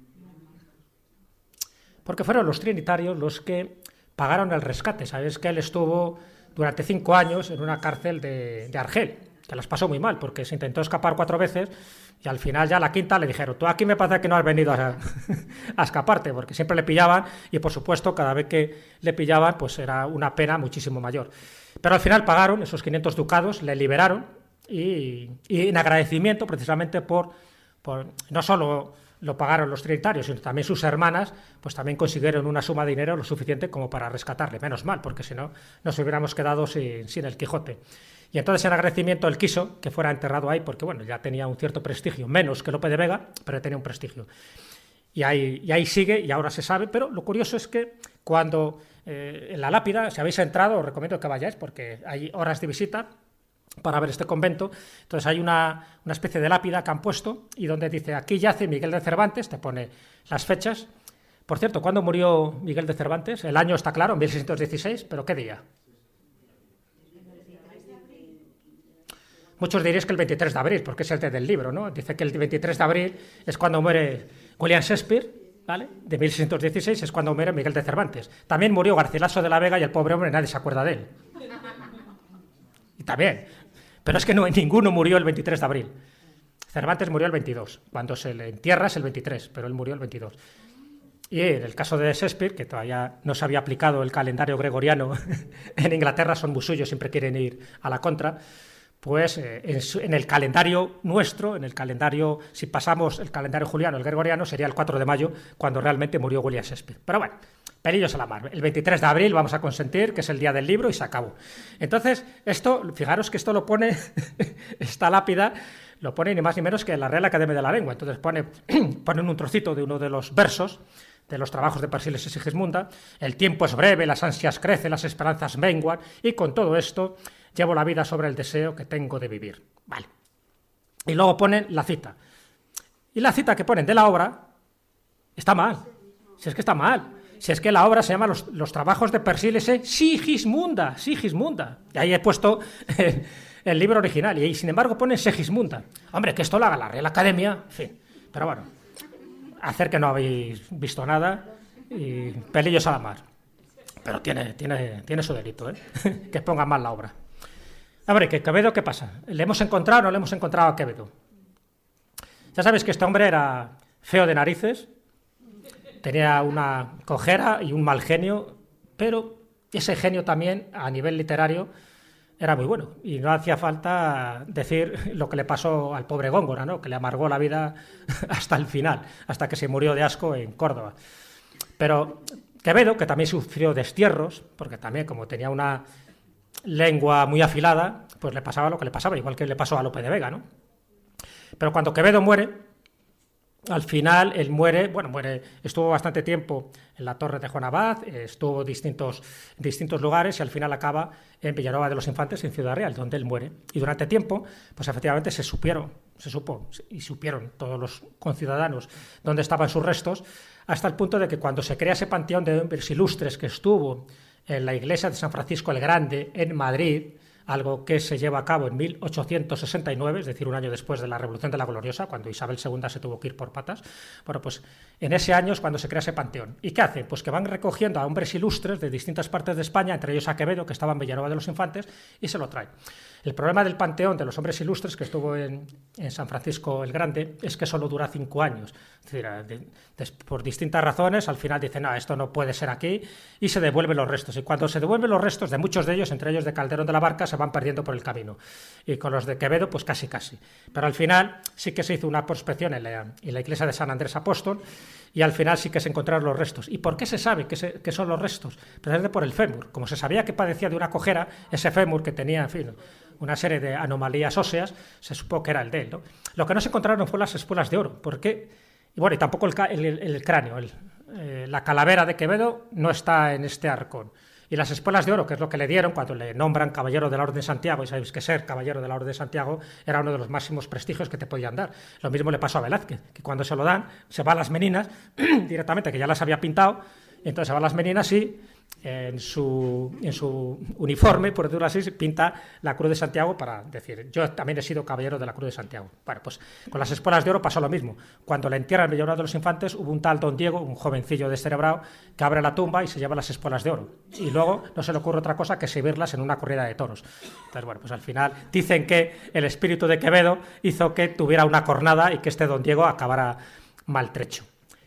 Porque fueron los trinitarios los que pagaron el rescate. Sabéis que él estuvo durante cinco años en una cárcel de, de Argel, que las pasó muy mal, porque se intentó escapar cuatro veces y al final ya la quinta le dijeron, tú aquí me parece que no has venido a, a escaparte, porque siempre le pillaban y por supuesto cada vez que le pillaban pues era una pena muchísimo mayor. Pero al final pagaron esos quinientos ducados, le liberaron y, y en agradecimiento precisamente por, por no solo lo pagaron los trinitarios, sino también sus hermanas, pues también consiguieron una suma de dinero lo suficiente como para rescatarle. Menos mal, porque si no, nos hubiéramos quedado sin, sin el Quijote. Y entonces, en agradecimiento, él quiso que fuera enterrado ahí, porque bueno, ya tenía un cierto prestigio, menos que Lope de Vega, pero tenía un prestigio. Y ahí, y ahí sigue, y ahora se sabe, pero lo curioso es que cuando eh, en la lápida, si habéis entrado, os recomiendo que vayáis, porque hay horas de visita para ver este convento. Entonces hay una, una especie de lápida que han puesto y donde dice, aquí yace Miguel de Cervantes, te pone las fechas. Por cierto, ¿cuándo murió Miguel de Cervantes? El año está claro, mil seiscientos dieciséis, pero ¿qué día? Muchos diréis que el veintitrés de abril, porque es el del libro, ¿no? Dice que el veintitrés de abril es cuando muere William Shakespeare, ¿vale? De mil seiscientos dieciséis es cuando muere Miguel de Cervantes. También murió Garcilaso de la Vega y el pobre hombre nadie se acuerda de él. Y también. Pero es que no, ninguno murió el veintitrés de abril. Cervantes murió el veintidós. Cuando se le entierra es el veintitrés, pero él murió el veintidós. Y en el caso de Shakespeare, que todavía no se había aplicado el calendario gregoriano en Inglaterra, son muy suyos, siempre quieren ir a la contra. Pues eh, en, su, en el calendario nuestro, en el calendario, si pasamos el calendario juliano, el gregoriano, sería el cuatro de mayo, cuando realmente murió William Shakespeare. Pero bueno, pelillos a la mar. El veintitrés de abril vamos a consentir, que es el día del libro, y se acabó. Entonces, esto, fijaros que esto lo pone, esta lápida, lo pone ni más ni menos que la Real Academia de la Lengua. Entonces pone, ponen un trocito de uno de los versos de los trabajos de Persiles y Sigismunda. El tiempo es breve, las ansias crecen, las esperanzas menguan, y con todo esto llevo la vida sobre el deseo que tengo de vivir. Vale. Y luego ponen la cita. Y la cita que ponen de la obra está mal. Si es que está mal. Si es que la obra se llama Los, los trabajos de Persiles y Sigismunda. Sigismunda. Y ahí he puesto el, el libro original. Y ahí, sin embargo, ponen Sigismunda. Hombre, que esto lo haga la Real Academia. En fin. Pero bueno. Hacer que no habéis visto nada. Y pelillos a la mar. Pero tiene, tiene, tiene su delito, ¿eh? Que pongan mal la obra. Hombre, ¿que Quevedo qué pasa? ¿Le hemos encontrado o no le hemos encontrado a Quevedo? Ya sabéis que este hombre era feo de narices, tenía una cojera y un mal genio, pero ese genio también, a nivel literario, era muy bueno. Y no hacía falta decir lo que le pasó al pobre Góngora, ¿no? Que le amargó la vida hasta el final, hasta que se murió de asco en Córdoba. Pero Quevedo, que también sufrió destierros, porque también como tenía una lengua muy afilada, pues le pasaba lo que le pasaba, igual que le pasó a Lope de Vega, ¿no? Pero cuando Quevedo muere, al final él muere, bueno, muere, estuvo bastante tiempo en la Torre de Juan Abad, estuvo en distintos, distintos lugares y al final acaba en Villanueva de los Infantes, en Ciudad Real, donde él muere. Y durante tiempo, pues efectivamente se supieron, se supo y supieron todos los conciudadanos dónde estaban sus restos, hasta el punto de que cuando se crea ese panteón de hombres ilustres que estuvo en la iglesia de San Francisco el Grande, en Madrid, algo que se lleva a cabo en mil ochocientos sesenta y nueve, es decir, un año después de la Revolución de la Gloriosa, cuando Isabel segunda se tuvo que ir por patas. Bueno, pues en ese año es cuando se crea ese panteón. ¿Y qué hace? Pues que van recogiendo a hombres ilustres de distintas partes de España, entre ellos a Quevedo, que estaba en Villanueva de los Infantes, y se lo traen. El problema del panteón de los hombres ilustres que estuvo en, en San Francisco el Grande es que solo dura cinco años. Es decir, de, de, por distintas razones, al final dicen, no, esto no puede ser aquí, y se devuelven los restos. Y cuando se devuelven los restos de muchos de ellos, entre ellos de Calderón de la Barca, se van perdiendo por el camino. Y con los de Quevedo, pues casi casi. Pero al final sí que se hizo una prospección en la, en la iglesia de San Andrés Apóstol, y al final sí que se encontraron los restos. ¿Y por qué se sabe que, se, que son los restos? Precisamente por el fémur. Como se sabía que padecía de una cojera, ese fémur que tenía, en fin, una serie de anomalías óseas, se supo que era el de él, ¿no? Lo que no se encontraron fue las espuelas de oro. ¿Por qué? Y bueno, y tampoco el, el, el cráneo. El, eh, la calavera de Quevedo no está en este arcón. Y las espuelas de oro, que es lo que le dieron cuando le nombran caballero de la Orden de Santiago, y sabéis que ser caballero de la Orden de Santiago era uno de los máximos prestigios que te podían dar. Lo mismo le pasó a Velázquez, que cuando se lo dan, se va a las meninas directamente, que ya las había pintado, y entonces se va a las meninas y en su, en su uniforme, por decirlo así, pinta la Cruz de Santiago para decir, yo también he sido caballero de la Cruz de Santiago. Bueno, pues con las espuelas de oro pasó lo mismo. Cuando le entierran en Villanueva de los Infantes, hubo un tal Don Diego, un jovencillo descerebrado, que abre la tumba y se lleva las espuelas de oro. Y luego no se le ocurre otra cosa que exhibirlas en una corrida de toros. Entonces, bueno, pues al final dicen que el espíritu de Quevedo hizo que tuviera una cornada y que este Don Diego acabara maltrecho.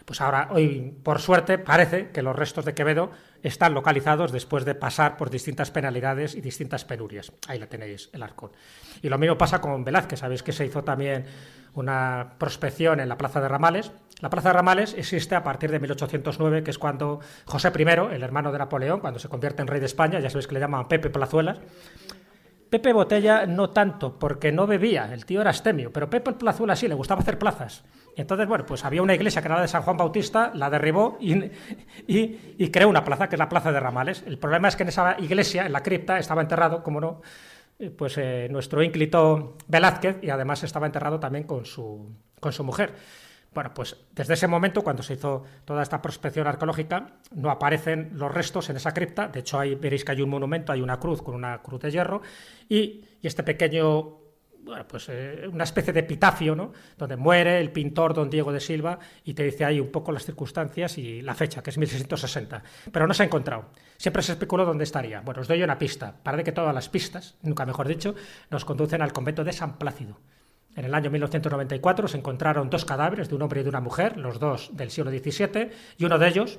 Pues ahora, hoy, por suerte, parece que los restos de Quevedo están localizados después de pasar por distintas penalidades y distintas penurias. Ahí la tenéis, el arcón. Y lo mismo pasa con Velázquez. Sabéis que se hizo también una prospección en la Plaza de Ramales. La Plaza de Ramales existe a partir de mil ochocientos nueve, que es cuando José primero, el hermano de Napoleón, cuando se convierte en rey de España, ya sabéis que le llaman Pepe Plazuelas. Pepe Botella no tanto, porque no bebía, el tío era astemio, pero Pepe Plazuelas sí, le gustaba hacer plazas. Y entonces, bueno, pues había una iglesia que era la de San Juan Bautista, la derribó y, y, y creó una plaza, que es la Plaza de Ramales. El problema es que en esa iglesia, en la cripta, estaba enterrado, como no, pues eh, nuestro ínclito Velázquez, y además estaba enterrado también con su, con su mujer. Bueno, pues desde ese momento, cuando se hizo toda esta prospección arqueológica, no aparecen los restos en esa cripta. De hecho, ahí veréis que hay un monumento, hay una cruz con una cruz de hierro, y, y este pequeño, bueno, pues eh, una especie de epitafio, ¿no?, donde muere el pintor don Diego de Silva, y te dice ahí un poco las circunstancias y la fecha, que es mil seiscientos sesenta. Pero no se ha encontrado. Siempre se especuló dónde estaría. Bueno, os doy una pista. Parece que todas las pistas, nunca mejor dicho, nos conducen al convento de San Plácido. En el año mil novecientos noventa y cuatro se encontraron dos cadáveres, de un hombre y de una mujer, los dos del siglo diecisiete, y uno de ellos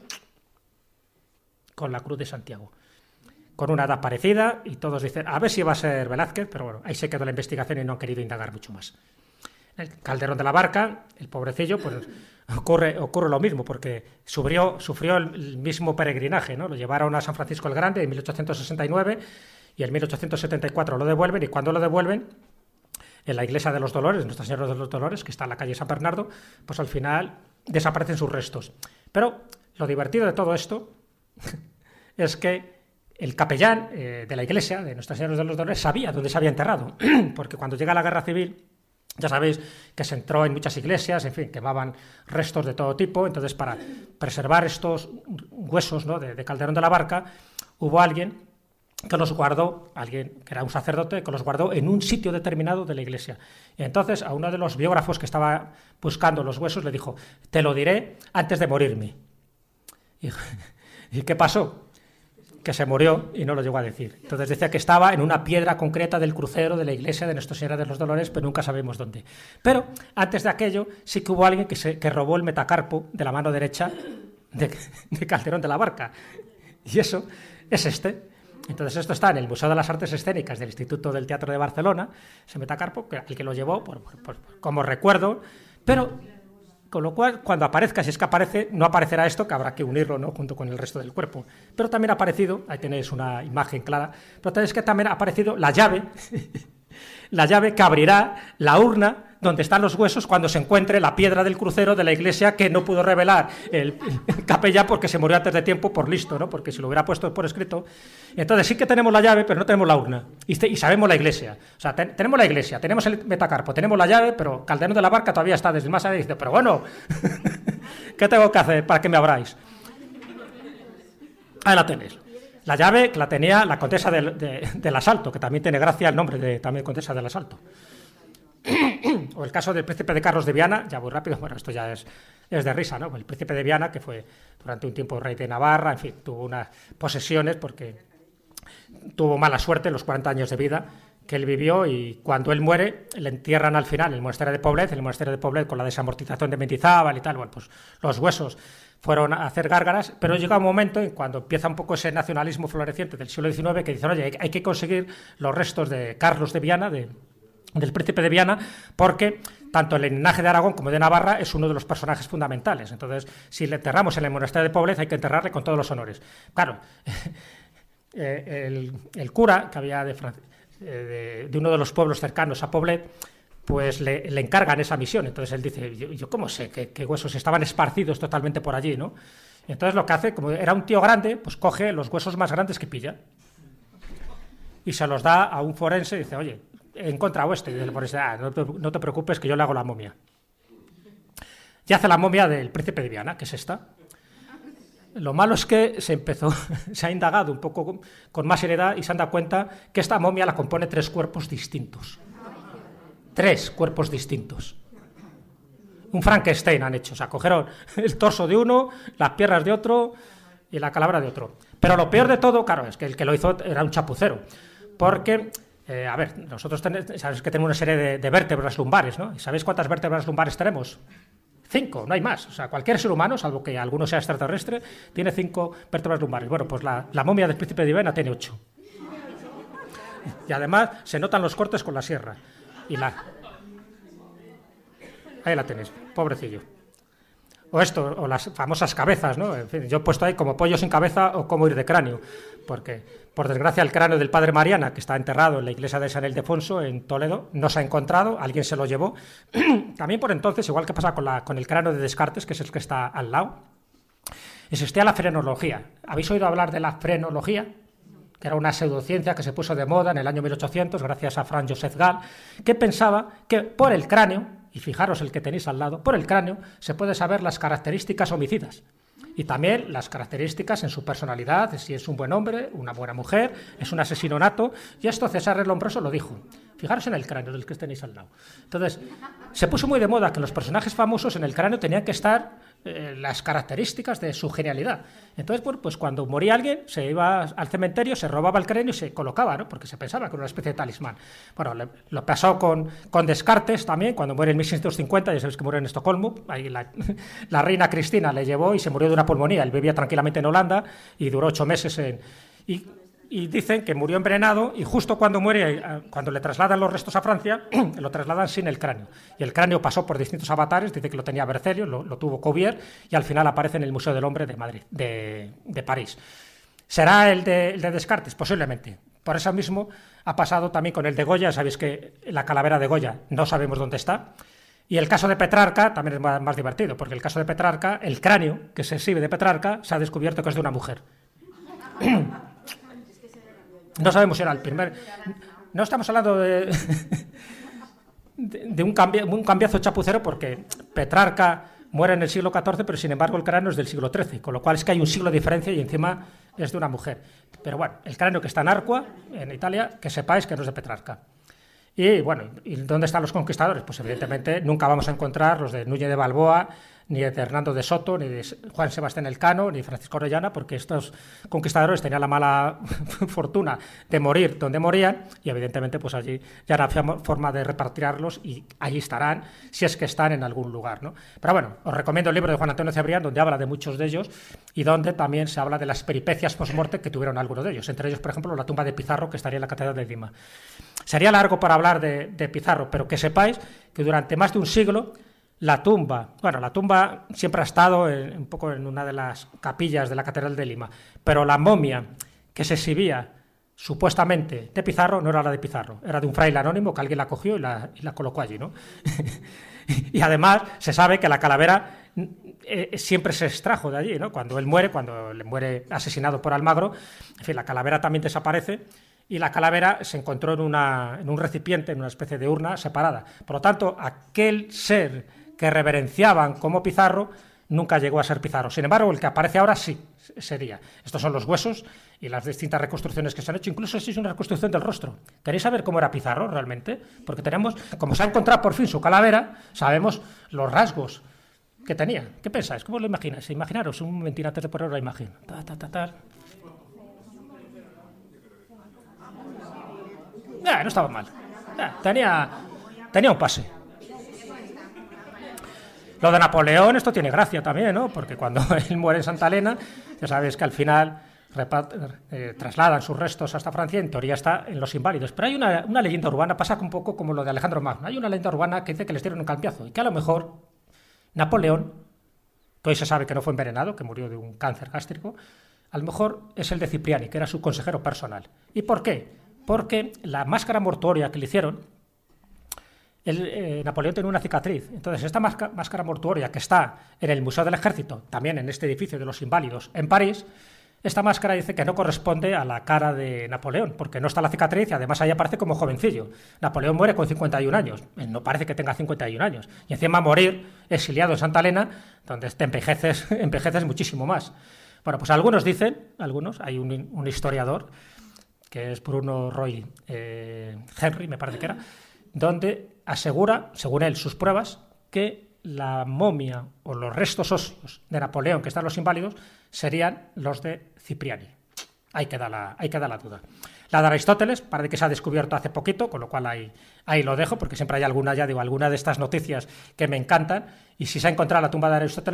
con la cruz de Santiago, con una edad parecida, y todos dicen, a ver si va a ser Velázquez, pero bueno, ahí se quedó la investigación y no han querido indagar mucho más. El Calderón de la Barca, el pobrecillo, pues ocurre, ocurre lo mismo, porque sufrió, sufrió el, el mismo peregrinaje, ¿no? Lo llevaron a San Francisco el Grande en mil ochocientos sesenta y nueve, y en mil ochocientos setenta y cuatro lo devuelven, y cuando lo devuelven, en la iglesia de los Dolores, Nuestra Señora de los Dolores, que está en la calle San Bernardo, pues al final desaparecen sus restos. Pero lo divertido de todo esto es que el capellán eh, de la iglesia de Nuestra Señora de los Dolores sabía dónde se había enterrado, porque cuando llega la Guerra Civil, ya sabéis que se entró en muchas iglesias, en fin, quemaban restos de todo tipo. Entonces, para preservar estos huesos, ¿no?, de, de Calderón de la Barca, hubo alguien que los guardó, alguien que era un sacerdote, que los guardó en un sitio determinado de la iglesia. Y entonces a uno de los biógrafos que estaba buscando los huesos le dijo, te lo diré antes de morirme. ¿Y, ¿y qué pasó? Que se murió y no lo llegó a decir. Entonces decía que estaba en una piedra concreta del crucero de la iglesia de Nuestra Señora de los Dolores, pero nunca sabemos dónde. Pero antes de aquello sí que hubo alguien que, se, que robó el metacarpo de la mano derecha de, de Calderón de la Barca. Y eso es este. Entonces esto está en el Museo de las Artes Escénicas del Instituto del Teatro de Barcelona, ese metacarpo, el que lo llevó por, por, por, como recuerdo, pero con lo cual cuando aparezca, si es que aparece, no aparecerá esto, que habrá que unirlo, ¿no?, junto con el resto del cuerpo. Pero también ha aparecido, ahí tenéis una imagen clara, pero tenéis que también ha aparecido la llave, la llave que abrirá la urna donde están los huesos cuando se encuentre la piedra del crucero de la iglesia que no pudo revelar el, el capellán porque se murió antes de tiempo por listo, ¿no?, porque si lo hubiera puesto por escrito. Entonces sí que tenemos la llave, pero no tenemos la urna. Y, y sabemos la iglesia. O sea, ten, tenemos la iglesia, tenemos el metacarpo, tenemos la llave, pero Calderón de la Barca todavía está desde más allá y dice, pero bueno, ¿qué tengo que hacer para que me abráis? Ahí la tenéis. La llave que la tenía la condesa del, de, del Asalto, que también tiene gracia el nombre de también condesa del Asalto. O el caso del príncipe de Carlos de Viana, ya muy rápido, bueno, esto ya es, es de risa, ¿no? El príncipe de Viana, que fue durante un tiempo rey de Navarra, en fin, tuvo unas posesiones porque tuvo mala suerte en los cuarenta años de vida que él vivió, y cuando él muere le entierran al final en el monasterio de Poblet, el monasterio de Poblet con la desamortización de Mendizábal y tal, bueno, pues los huesos fueron a hacer gárgaras, pero llega un momento en cuando empieza un poco ese nacionalismo floreciente del siglo diecinueve que dicen, oye, hay que conseguir los restos de Carlos de Viana, de del príncipe de Viana, porque tanto el linaje de Aragón como de Navarra es uno de los personajes fundamentales. Entonces, si le enterramos en el monasterio de Poblet, hay que enterrarle con todos los honores. Claro, el, el cura que había de, de, de uno de los pueblos cercanos a Poblet, pues le, le encargan esa misión. Entonces él dice, yo, yo cómo sé que, que huesos estaban esparcidos totalmente por allí, ¿no? Entonces lo que hace, como era un tío grande, pues coge los huesos más grandes que pilla y se los da a un forense y dice, oye, he encontrado este. Y dice el forense, ah, no te, no te preocupes que yo le hago la momia. Y hace la momia del príncipe de Viana, que es esta. Lo malo es que se empezó, se ha indagado un poco con, con más seriedad y se han dado cuenta que esta momia la compone tres cuerpos distintos. Tres cuerpos distintos. Un Frankenstein han hecho. O sea, cogieron el torso de uno, las piernas de otro y la calavera de otro. Pero lo peor de todo, claro, es que el que lo hizo era un chapucero. Porque, eh, a ver, nosotros tenemos, sabéis que tenemos una serie de, de vértebras lumbares, ¿no? ¿Y sabéis cuántas vértebras lumbares tenemos? Cinco, no hay más. O sea, cualquier ser humano, salvo que alguno sea extraterrestre, tiene cinco vértebras lumbares. Bueno, pues la, la momia del príncipe de Vivena tiene ocho. Y además se notan los cortes con la sierra. Y la... Ahí la tenéis, pobrecillo. O esto, o las famosas cabezas, ¿no? En fin, yo he puesto ahí como pollo sin cabeza o cómo ir de cráneo, porque, por desgracia, el cráneo del padre Mariana, que está enterrado en la iglesia de San Ildefonso, en Toledo, no se ha encontrado, alguien se lo llevó. También por entonces, igual que pasa con, la, con el cráneo de Descartes, que es el que está al lado, existía la frenología. ¿Habéis oído hablar de la frenología? Que era una pseudociencia que se puso de moda en el año mil ochocientos, gracias a Franz Joseph Gall, que pensaba que por el cráneo, y fijaros el que tenéis al lado, por el cráneo se puede saber las características homicidas y también las características en su personalidad, si es un buen hombre, una buena mujer, es un asesino nato, y esto César el Lombroso lo dijo. Fijaros en el cráneo del que tenéis al lado. Entonces, se puso muy de moda que los personajes famosos en el cráneo tenían que estar eh, las características de su genialidad. Entonces, bueno, pues cuando moría alguien, se iba al cementerio, se robaba el cráneo y se colocaba, ¿no? Porque se pensaba que era una especie de talismán. Bueno, le, lo pasó con, con Descartes también, cuando muere en mil seiscientos cincuenta, ya sabéis que murió en Estocolmo, ahí la, la reina Cristina le llevó y se murió de una pulmonía. Él vivía tranquilamente en Holanda y duró ocho meses en... Y, Y dicen que murió envenenado y justo cuando muere, cuando le trasladan los restos a Francia, lo trasladan sin el cráneo. Y el cráneo pasó por distintos avatares, dice que lo tenía Bercelio, lo, lo tuvo Cuvier y al final aparece en el Museo del Hombre de Madrid, de, de París. ¿Será el de, el de Descartes? Posiblemente. Por eso mismo ha pasado también con el de Goya. Sabéis que la calavera de Goya no sabemos dónde está. Y el caso de Petrarca también es más, más divertido, porque el caso de Petrarca, el cráneo que se exhibe de Petrarca, se ha descubierto que es de una mujer. No sabemos si era el primer... No estamos hablando de, de, de un, cambi... un cambiazo chapucero, porque Petrarca muere en el siglo catorce, pero sin embargo el cráneo es del siglo trece, con lo cual es que hay un siglo de diferencia y encima es de una mujer. Pero bueno, el cráneo que está en Arcua, en Italia, que sepáis que no es de Petrarca. Y bueno, ¿y dónde están los conquistadores? Pues evidentemente nunca vamos a encontrar los de Núñez de Balboa, ni de Hernando de Soto, ni de Juan Sebastián Elcano, ni de Francisco Orellana, porque estos conquistadores tenían la mala fortuna de morir donde morían, y evidentemente pues allí ya era forma de repatriarlos y allí estarán, si es que están en algún lugar, ¿no? Pero bueno, os recomiendo el libro de Juan Antonio Cebrián, donde habla de muchos de ellos y donde también se habla de las peripecias post-morte que tuvieron algunos de ellos, entre ellos, por ejemplo, la tumba de Pizarro, que estaría en la Catedral de Lima. Sería largo para hablar de, de Pizarro, pero que sepáis que durante más de un siglo la tumba, bueno, la tumba siempre ha estado en, un poco en una de las capillas de la Catedral de Lima, pero la momia que se exhibía supuestamente de Pizarro no era la de Pizarro, era de un fraile anónimo que alguien la cogió y la, y la colocó allí, ¿no? Y además se sabe que la calavera eh, siempre se extrajo de allí, ¿no? Cuando él muere, cuando le muere asesinado por Almagro, en fin, la calavera también desaparece. Y la calavera se encontró en, una, en un recipiente, en una especie de urna separada. Por lo tanto, aquel ser que reverenciaban como Pizarro nunca llegó a ser Pizarro. Sin embargo, el que aparece ahora sí sería. Estos son los huesos y las distintas reconstrucciones que se han hecho. Incluso si es una reconstrucción del rostro. ¿Queréis saber cómo era Pizarro realmente? Porque tenemos, como se ha encontrado por fin su calavera, sabemos los rasgos que tenía. ¿Qué pensáis? ¿Cómo lo imagináis? Imaginaros un momentín antes de poner la imagen. Ta, ta, ta, ta. Ya, no estaba mal. Ya, tenía, tenía un pase. Lo de Napoleón, esto tiene gracia también, ¿no? Porque cuando él muere en Santa Elena, ya sabéis que al final eh, trasladan sus restos hasta Francia, en teoría está en Los Inválidos. Pero hay una, una leyenda urbana, pasa un poco como lo de Alejandro Magno. Hay una leyenda urbana que dice que les dieron un cambiazo y que a lo mejor Napoleón, que hoy se sabe que no fue envenenado, que murió de un cáncer gástrico, a lo mejor es el de Cipriani, que era su consejero personal. ¿Y por qué? Porque la máscara mortuoria que le hicieron, el, eh, Napoleón tenía una cicatriz. Entonces, esta máscara, máscara mortuoria que está en el Museo del Ejército, también en este edificio de los Inválidos en París, esta máscara dice que no corresponde a la cara de Napoleón, porque no está la cicatriz y además ahí aparece como jovencillo. Napoleón muere con cincuenta y un años, no parece que tenga cincuenta y un años. Y encima morir exiliado en Santa Elena, donde te envejeces, envejeces muchísimo más. Bueno, pues algunos dicen, algunos, hay un, un historiador, que es Bruno Roy eh, Henry, me parece que era, donde asegura, según él, sus pruebas, que la momia o los restos óseos de Napoleón que están en Los Inválidos serían los de Cipriani. Ahí queda la, ahí queda la duda. La de Aristóteles parece que se ha descubierto hace poquito, con lo cual ahí, ahí lo dejo, porque siempre hay alguna, ya digo, alguna de estas noticias que me encantan. Y si se ha encontrado la tumba de Aristóteles,